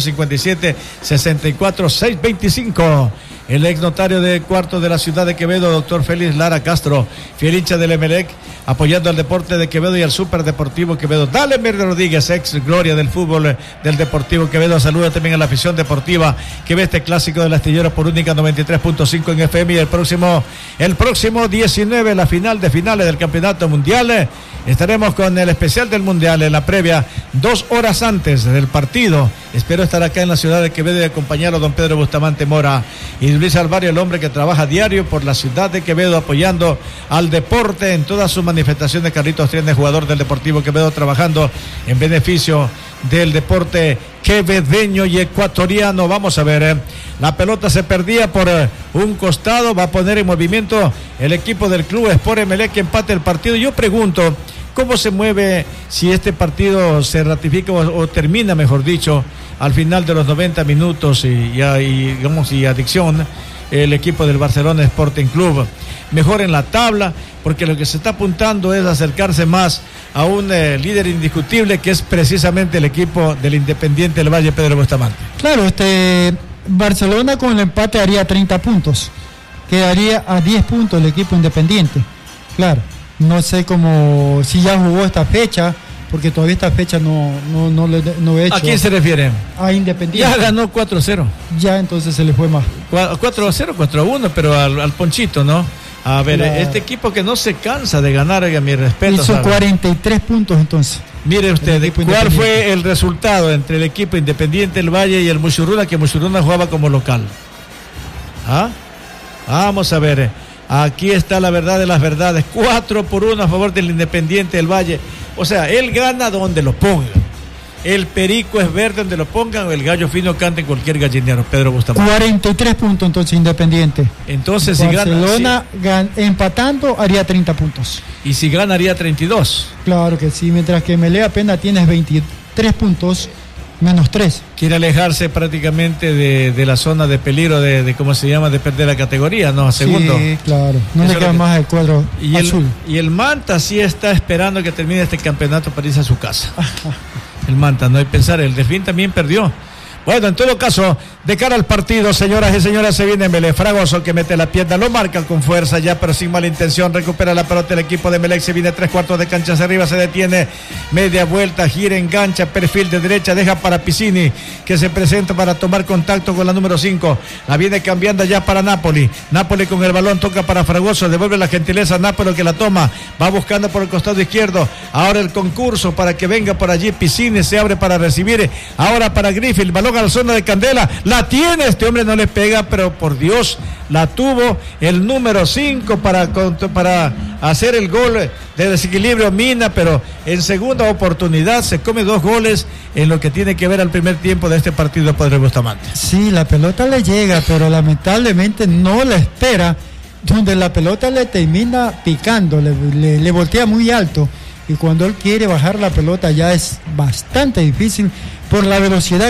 A: 098-57-64-625. El ex notario de Cuarto de la ciudad de Quevedo, doctor Félix Lara Castro, fiel hincha del Emelec, apoyando al deporte de Quevedo y al Superdeportivo Quevedo. Dale, Mir Rodríguez, ex gloria del fútbol del Deportivo Quevedo. Saluda también a la afición deportiva que ve este clásico del astillero por única 93.5 en FM. Y el próximo 19, la final de finales del Campeonato Mundial. Estaremos con el especial del Mundial en la previa, 2 horas antes del partido. Espero estar acá en la ciudad de Quevedo y acompañarlo a don Pedro Bustamante Mora y Luis Alvario, el hombre que trabaja diario por la ciudad de Quevedo, apoyando al deporte en todas sus manifestaciones. Carlitos Triende, jugador del Deportivo Quevedo, trabajando en beneficio del deporte quevedeño y ecuatoriano. Vamos a ver, la pelota se perdía por un costado, va a poner en movimiento el equipo del Club Sport Emelec, que empate el partido. Yo pregunto, ¿cómo se mueve si este partido se ratifica o termina, mejor dicho, al final de los 90 minutos y adicción, el equipo del Barcelona Sporting Club? Mejor en la tabla, porque lo que se está apuntando es acercarse más a un líder indiscutible, que es precisamente el equipo del Independiente del Valle, Pedro Bustamante.
B: Claro, Barcelona con el empate haría 30 puntos, quedaría a 10 puntos el equipo Independiente. Claro, no sé cómo, si ya jugó esta fecha, porque todavía esta fecha no he hecho.
A: ¿A quién se refiere?
B: A Independiente.
A: Ya ganó 4-0.
B: Ya, entonces se le fue más.
A: 4-0, 4-1, pero al Ponchito, ¿no? A ver, este equipo que no se cansa de ganar, oiga, mi respeto.
B: Hizo 43 puntos entonces.
A: Mire usted, ¿cuál fue el resultado entre el equipo Independiente del Valle y el Muchurruna, que Muchurruna jugaba como local? Vamos a ver, aquí está la verdad de las verdades. 4-1 a favor del Independiente del Valle. O sea, él gana donde lo pongan. El perico es verde donde lo pongan, o el gallo fino canta en cualquier gallinero. Pedro Bustamante.
B: 43 puntos entonces Independiente.
A: Entonces
B: Barcelona, si gana, empatando haría 30 puntos.
A: Y si gana haría 32.
B: Claro que sí, mientras que Melé apenas tienes 23 puntos, menos 3.
A: Quiere alejarse prácticamente de la zona de peligro de ¿cómo se llama? De perder la categoría, ¿no? A segundo.
B: Sí, claro. No le queda más el cuadro azul.
A: Y el Manta sí está esperando que termine este campeonato para irse a su casa. El Manta, no hay que pensar, el Delfín también perdió. Bueno, en todo caso, de cara al partido, señoras y señores, se viene Melec. Fragoso, que mete la pierna, lo marca con fuerza ya, pero sin mala intención. Recupera la pelota el equipo de Melec, se viene 3/4 de cancha hacia arriba, se detiene, media vuelta, gira, engancha, perfil de derecha, deja para Piscini, que se presenta para tomar contacto con la número 5. La viene cambiando ya para Napoli. Napoli con el balón, toca para Fragoso, devuelve la gentileza a Napoli, que la toma, va buscando por el costado izquierdo. Ahora el concurso para que venga por allí Piscini, se abre para recibir. Ahora para Griffith, balón a la zona de Candela, la tiene, este hombre no le pega, pero por Dios, la tuvo el número 5 para hacer el gol de desequilibrio, Mina, pero en segunda oportunidad se come 2 goles en lo que tiene que ver al primer tiempo de este partido, Padre Bustamante.
B: Sí, la pelota le llega, pero lamentablemente no la espera, donde la pelota le termina picando, le voltea muy alto, y cuando él quiere bajar la pelota ya es bastante difícil por la velocidad que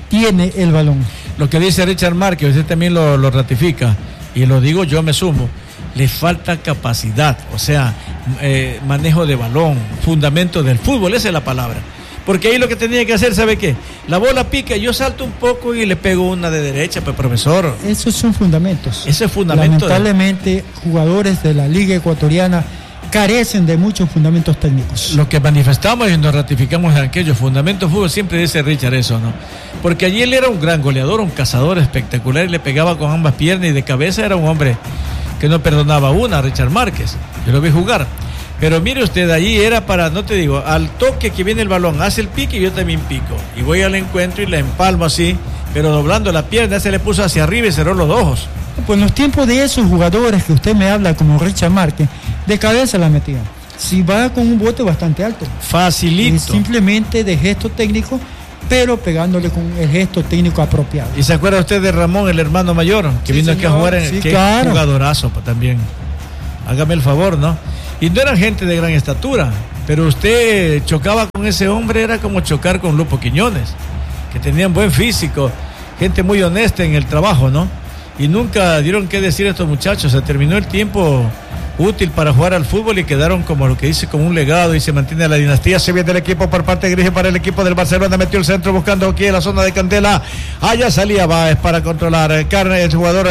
B: tiene el balón.
A: Lo que dice Richard Márquez, usted también lo ratifica, y lo digo yo, me sumo, le falta capacidad, o sea, manejo de balón, fundamento del fútbol, esa es la palabra. Porque ahí lo que tenía que hacer, ¿sabe qué? La bola pica, yo salto un poco y le pego una de derecha, pues profesor.
B: Esos son fundamentos.
A: Ese es fundamento.
B: Lamentablemente, jugadores de la Liga Ecuatoriana carecen de muchos fundamentos técnicos.
A: Lo que manifestamos y nos ratificamos en aquellos fundamentos fútbol, siempre dice Richard eso, ¿no? Porque allí él era un gran goleador, un cazador espectacular y le pegaba con ambas piernas y de cabeza era un hombre que no perdonaba una, Richard Márquez. Yo lo vi jugar. Pero mire usted, allí era para, no te digo, al toque que viene el balón, hace el pique y yo también pico. Y voy al encuentro y la empalmo así, pero doblando la pierna, se le puso hacia arriba y cerró los ojos.
B: Pues en los tiempos de esos jugadores que usted me habla, como Richard Márquez, de cabeza la metía. Si va con un bote bastante alto.
A: Facilito.
B: Simplemente de gesto técnico, pero pegándole con el gesto técnico apropiado.
A: ¿Y se acuerda usted de Ramón, el hermano mayor, que vino aquí a jugar en el
B: claro.
A: Jugadorazo también? Hágame el favor, ¿no? Y no era gente de gran estatura, pero usted chocaba con ese hombre, era como chocar con Lupo Quiñones, que tenían buen físico, gente muy honesta en el trabajo, ¿no? Y nunca dieron qué decir a estos muchachos, se terminó el tiempo útil para jugar al fútbol y quedaron como lo que dice, como un legado y se mantiene la dinastía. Se viene el equipo por parte de Grige para el equipo del Barcelona, metió el centro buscando aquí en la zona de Candela, allá salía Báez para controlar, Carne, el jugador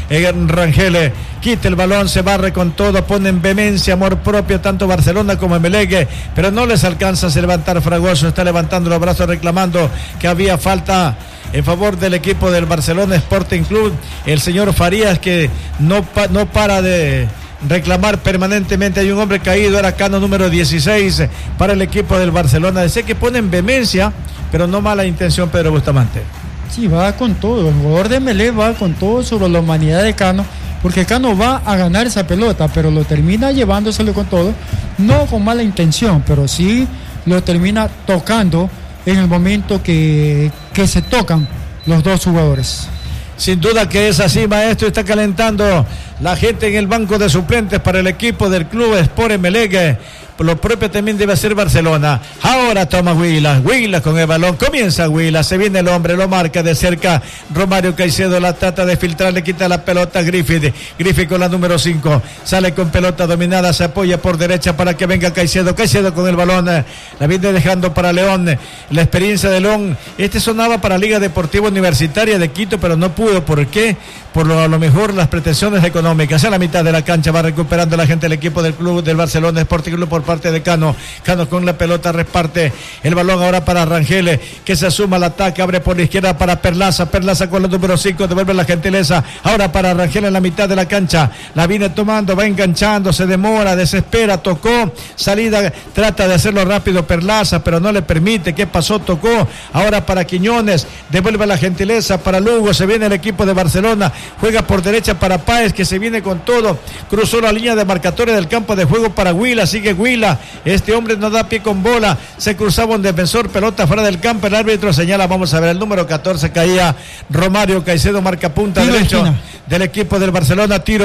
A: Rangel, quita el balón, se barre con todo, pone en vehemencia, amor propio, tanto Barcelona como Emelec, pero no les alcanza a levantar Fragoso, está levantando los brazos reclamando que había falta en favor del equipo del Barcelona Sporting Club, el señor Farías que no para de reclamar permanentemente. Hay un hombre caído, era Cano número 16 para el equipo del Barcelona. Sé que pone en vehemencia, pero no mala intención Pedro Bustamante.
B: Sí, va con todo, el jugador de Emelec va con todo sobre la humanidad de Cano, porque Cano va a ganar esa pelota, pero lo termina llevándoselo con todo, no con mala intención, pero sí lo termina tocando en el momento que se tocan los dos jugadores.
A: Sin duda que es así, maestro, está calentando la gente en el banco de suplentes para el equipo del Club Sport Emelec. Lo propio también debe hacer Barcelona. Ahora toma Huila con el balón, comienza Huila, se viene el hombre, lo marca de cerca Romario Caicedo, la trata de filtrar, le quita la pelota a Griffith con la número 5, sale con pelota dominada, se apoya por derecha para que venga Caicedo con el balón, la viene dejando para León, la experiencia de León, sonaba para Liga Deportiva Universitaria de Quito, pero no pudo, ¿por qué? Por a lo mejor las pretensiones económicas. A la mitad de la cancha va recuperando la gente el equipo del club del Barcelona Sporting Club por parte de Cano con la pelota reparte el balón ahora para Rangel, que se asuma al ataque, abre por la izquierda para Perlaza con la número 5, devuelve la gentileza, ahora para Rangel en la mitad de la cancha, la viene tomando, va enganchando, se demora, desespera, tocó, salida, trata de hacerlo rápido Perlaza, pero no le permite. ¿Qué pasó? Tocó, ahora para Quiñones, devuelve la gentileza para Lugo, se viene el equipo de Barcelona, juega por derecha para Páez, que se viene con todo, cruzó la línea de marcatoria del campo de juego para Huila, sigue Huila, este hombre no da pie con bola, se cruzaba un defensor, pelota fuera del campo, el árbitro señala, vamos a ver, el número 14 caía Romario Caicedo, marca punta derecho del equipo del Barcelona, tiro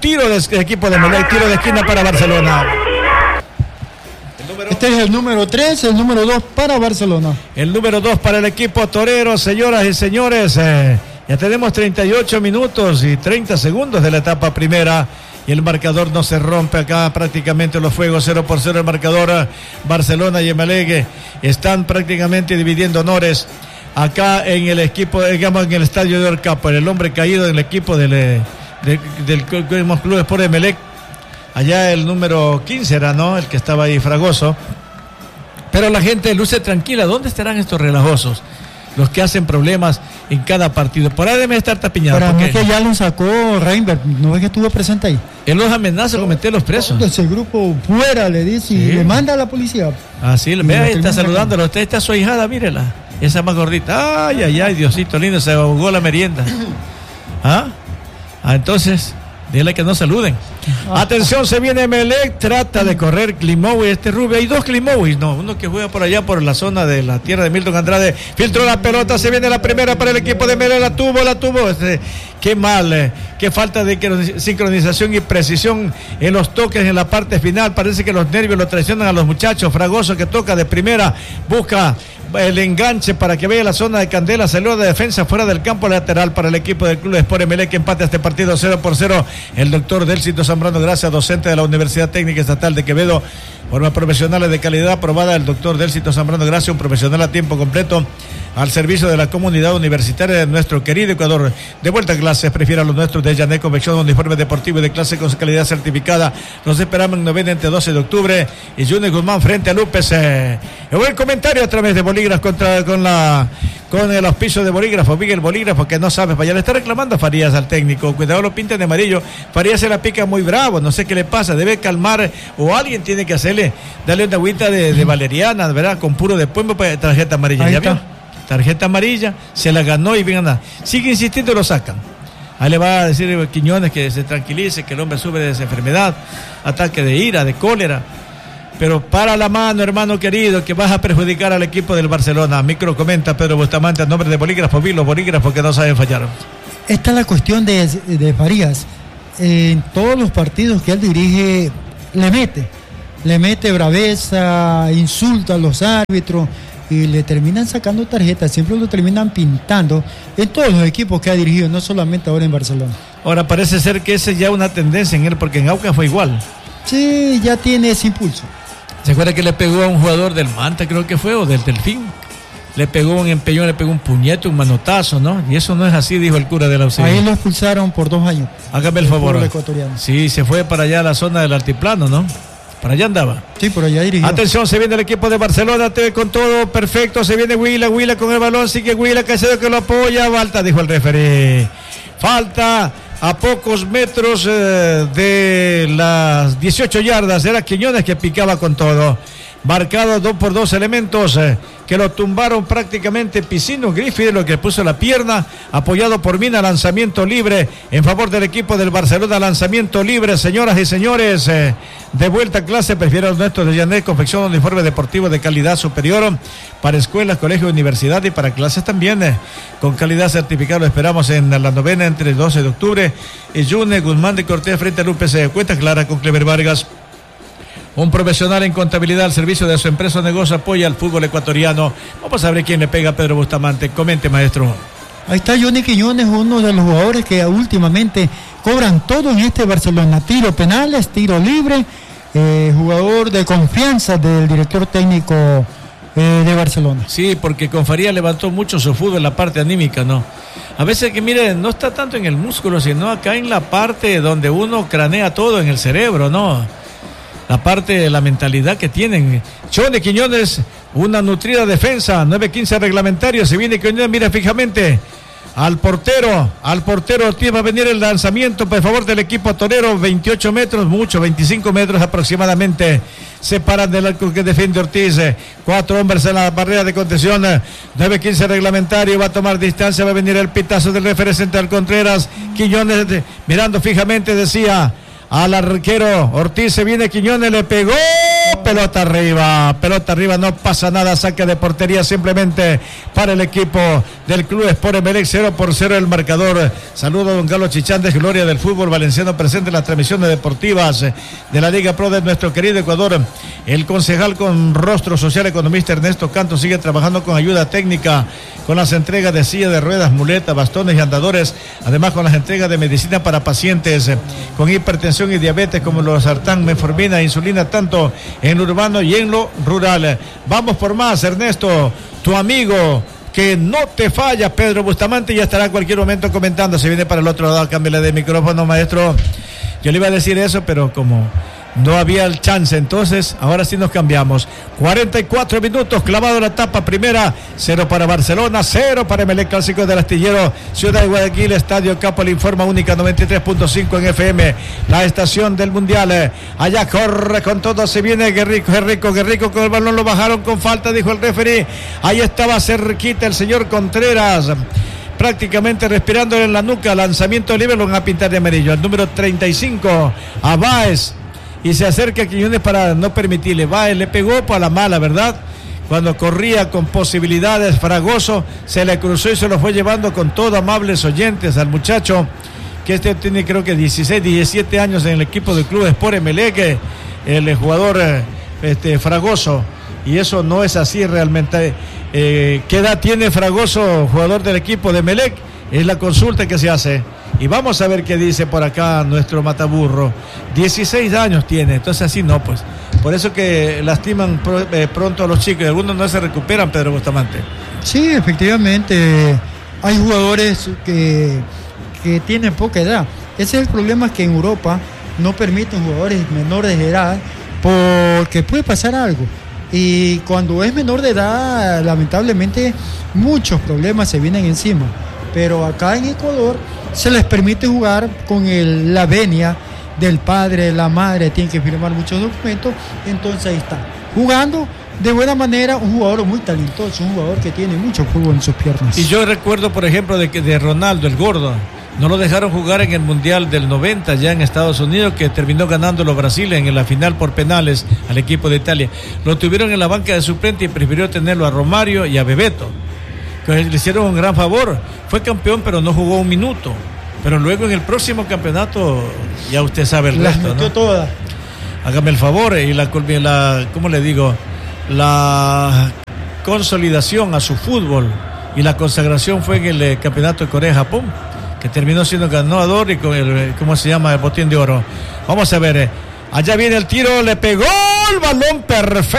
A: del equipo de Emelec, tiro de esquina para Barcelona.
B: Este es el número 3, el número 2 para Barcelona.
A: El número 2 para el equipo torero, señoras y señores. Ya tenemos 38 minutos y 30 segundos de la etapa primera y el marcador no se rompe acá, prácticamente los fuegos 0-0 el marcador. Barcelona y Emelec están prácticamente dividiendo honores acá en el equipo, digamos en el estadio de Orcapo, el hombre caído en el equipo del Club Sport Emelec. Allá el número 15 era, ¿no? El que estaba ahí, Fragoso. Pero la gente luce tranquila. ¿Dónde estarán estos relajosos? Los que hacen problemas en cada partido. Por ahí deben estar tapiñados.
B: Pero no es que ya lo sacó Reinberg. ¿No es que estuvo presente ahí?
A: Él los amenaza con meter los presos.
B: Ese grupo fuera, le dice, sí. Y le manda a la policía.
A: Así, vea, está saludándolo. Usted está su ahijada, mírela. Esa más gordita. Ay, Diosito lindo, se ahogó la merienda. Entonces... dile que no saluden. Atención, se viene Emelec, trata de correr Klimoui, rubio, hay dos Klimouis, no, uno que juega por allá por la zona de la tierra de Milton Andrade, filtró la pelota, se viene la primera para el equipo de Emelec, la tuvo, qué mal, qué falta de sincronización y precisión en los toques en la parte final, parece que los nervios lo traicionan a los muchachos. Fragoso que toca de primera, busca el enganche para que vea la zona de Candela, salió de defensa fuera del campo lateral para el equipo del Club Sport Emelec, que empate este partido 0-0. El doctor Délcito Zambrano Gracia, docente de la Universidad Técnica Estatal de Quevedo, forma profesionales de calidad aprobada. El doctor Délcito Zambrano Gracia, un profesional a tiempo completo al servicio de la comunidad universitaria de nuestro querido Ecuador. De vuelta a clases, prefiera los nuestros de Yané Confección, uniforme deportivo y de clase con calidad certificada. Los esperamos en novena entre 12 de octubre y Junior Guzmán frente a Lupes. Buen comentario a través de Bolígrafo con el auspicio de Bolígrafo, Miguel Bolígrafo, que no sabe fallar. Le está reclamando a Farías al técnico, cuidado, lo pintan de amarillo. Farías se la pica muy bravo, no sé qué le pasa, debe calmar, o alguien tiene que darle una agüita de valeriana, ¿verdad? Con puro de pueblo, tarjeta amarilla.
B: Ahí
A: ¿Ya
B: está.
A: vio? Tarjeta amarilla, se la ganó y bien anda. Sigue insistiendo, lo sacan. Ahí le va a decir Quiñones que se tranquilice, que el hombre sufre de esa enfermedad, ataque de ira, de cólera. Pero para la mano, hermano querido, que vas a perjudicar al equipo del Barcelona. Micro comenta Pedro Bustamante a nombre de Bolígrafo, los bolígrafos que no saben fallar.
B: Esta es la cuestión de Farías. En todos los partidos que él dirige, le mete braveza, insulta a los árbitros y le terminan sacando tarjetas, siempre lo terminan pintando en todos los equipos que ha dirigido, no solamente ahora en Barcelona.
A: Ahora parece ser que esa es ya una tendencia en él, porque en Aucas fue igual.
B: Sí, ya tiene ese impulso.
A: ¿Se acuerda que le pegó a un jugador del Manta, creo que fue, o del Delfín? Le pegó un empeñón, le pegó un puñete, un manotazo, ¿no? Y eso no es así, dijo el cura de la Auxilia.
B: Ahí lo expulsaron por 2 años.
A: Hágame el favor.
B: Ecuatoriano.
A: Sí, se fue para allá a la zona del altiplano, ¿no? Para allá andaba.
B: Sí, por allá dirigió.
A: Atención, se viene el equipo de Barcelona, TV con todo, perfecto, se viene Huila con el balón, sigue Huila, Caicedo que lo apoya, falta, dijo el referee. Falta a pocos metros de las 18 yardas, era Quiñones que picaba con todo. Marcado 2 por 2 elementos que lo tumbaron prácticamente. Piscino Griffith, lo que puso la pierna, apoyado por Mina, lanzamiento libre en favor del equipo del Barcelona, lanzamiento libre, señoras y señores. De vuelta a clase, prefiero los nuestros de Yanet Confección, uniforme deportivo de calidad superior para escuelas, colegios, universidad y para clases también, con calidad certificada. Lo esperamos en la novena entre el 12 de octubre y June Guzmán de Cortés frente al UPC. Cuenta clara con Clever Vargas. Un profesional en contabilidad al servicio de su empresa o negocio, apoya al fútbol ecuatoriano. Vamos a ver quién le pega a Pedro Bustamante. Comente, maestro.
B: Ahí está Johnny Quiñones, uno de los jugadores que últimamente cobran todo en este Barcelona. Tiro penales, tiro libre, jugador de confianza del director técnico de Barcelona.
A: Sí, porque con Farías levantó mucho su fútbol en la parte anímica, ¿no? A veces que, mire, no está tanto en el músculo, sino acá en la parte donde uno cranea todo en el cerebro, ¿no? La parte de la mentalidad que tienen. Johnny Quiñones, una nutrida defensa, 9-15 reglamentario, se viene Quiñones, mira fijamente al portero Ortiz, va a venir el lanzamiento por favor del equipo torero, 28 metros, mucho, 25 metros aproximadamente, separan del arco que defiende Ortiz, 4 hombres en la barrera de contención, 9-15 reglamentario, va a tomar distancia, va a venir el pitazo del referee central Contreras, Quiñones mirando fijamente, decía al arquero Ortiz, se viene Quiñones, le pegó, pelota arriba, no pasa nada, saque de portería simplemente para el equipo del Club Sport Emelec, 0-0 el marcador. Saludo a don Carlos Chichandes, gloria del fútbol valenciano, presente en las transmisiones deportivas de la Liga Pro de nuestro querido Ecuador. El concejal con rostro social, economista Ernesto Canto, sigue trabajando con ayuda técnica, con las entregas de silla de ruedas, muletas, bastones y andadores, además con las entregas de medicina para pacientes con hipertensión y diabetes como los sartán, metformina, insulina, tanto en lo urbano y en lo rural. Vamos por más, Ernesto, tu amigo que no te falla, Pedro Bustamante, ya estará en cualquier momento comentando. Se viene para el otro lado, cámbiale de micrófono, maestro. Yo le iba a decir eso, pero como no había el chance, entonces ahora sí nos cambiamos. 44 minutos, clavado la tapa primera, 0 para Barcelona, 0 para Emelec, clásico del Astillero, Ciudad de Guayaquil, Estadio Capo, le informa única 93.5 en FM, la estación del Mundial. Allá corre con todo, se viene Guerrico con el balón, lo bajaron con falta, dijo el referee. Ahí estaba cerquita el señor Contreras, prácticamente respirándole en la nuca, lanzamiento libre, lo van a pintar de amarillo. El número 35, a Báez, y se acerca a Quiñones para no permitirle. Báez le pegó para la mala, ¿verdad? Cuando corría con posibilidades, Fragoso se le cruzó y se lo fue llevando con todo, amables oyentes, al muchacho que tiene creo que 16, 17 años en el equipo del Club Sport Emelec, el jugador Fragoso, y eso no es así realmente. ¿Qué edad tiene Fragoso, jugador del equipo de Emelec? Es la consulta que se hace. Y vamos a ver qué dice por acá nuestro mataburro. 16 años tiene, entonces así no, pues. Por eso que lastiman pronto a los chicos y algunos no se recuperan, Pedro Bustamante.
B: Sí, efectivamente, hay jugadores que tienen poca edad. Ese es el problema, que en Europa no permiten jugadores menores de edad porque puede pasar algo. Y cuando es menor de edad, lamentablemente, muchos problemas se vienen encima. Pero acá en Ecuador se les permite jugar con la venia del padre, la madre, tienen que firmar muchos documentos. Entonces ahí está, jugando de buena manera, un jugador muy talentoso, un jugador que tiene mucho fútbol en sus piernas.
A: Y yo recuerdo, por ejemplo, de Ronaldo, el gordo. No lo dejaron jugar en el Mundial del 90 ya en Estados Unidos, que terminó ganando los Brasil en la final por penales al equipo de Italia. Lo tuvieron en la banca de suplente y prefirió tenerlo a Romario y a Bebeto, que le hicieron un gran favor. Fue campeón, pero no jugó un minuto. Pero luego en el próximo campeonato, ya usted sabe el resto,
B: metió, ¿no? Todas.
A: Hágame el favor, y ¿cómo le digo? La consolidación a su fútbol y la consagración fue en el campeonato de Corea-Japón, que terminó siendo ganador y con el botín de oro. Vamos a ver, allá viene el tiro, le pegó el balón perfecto.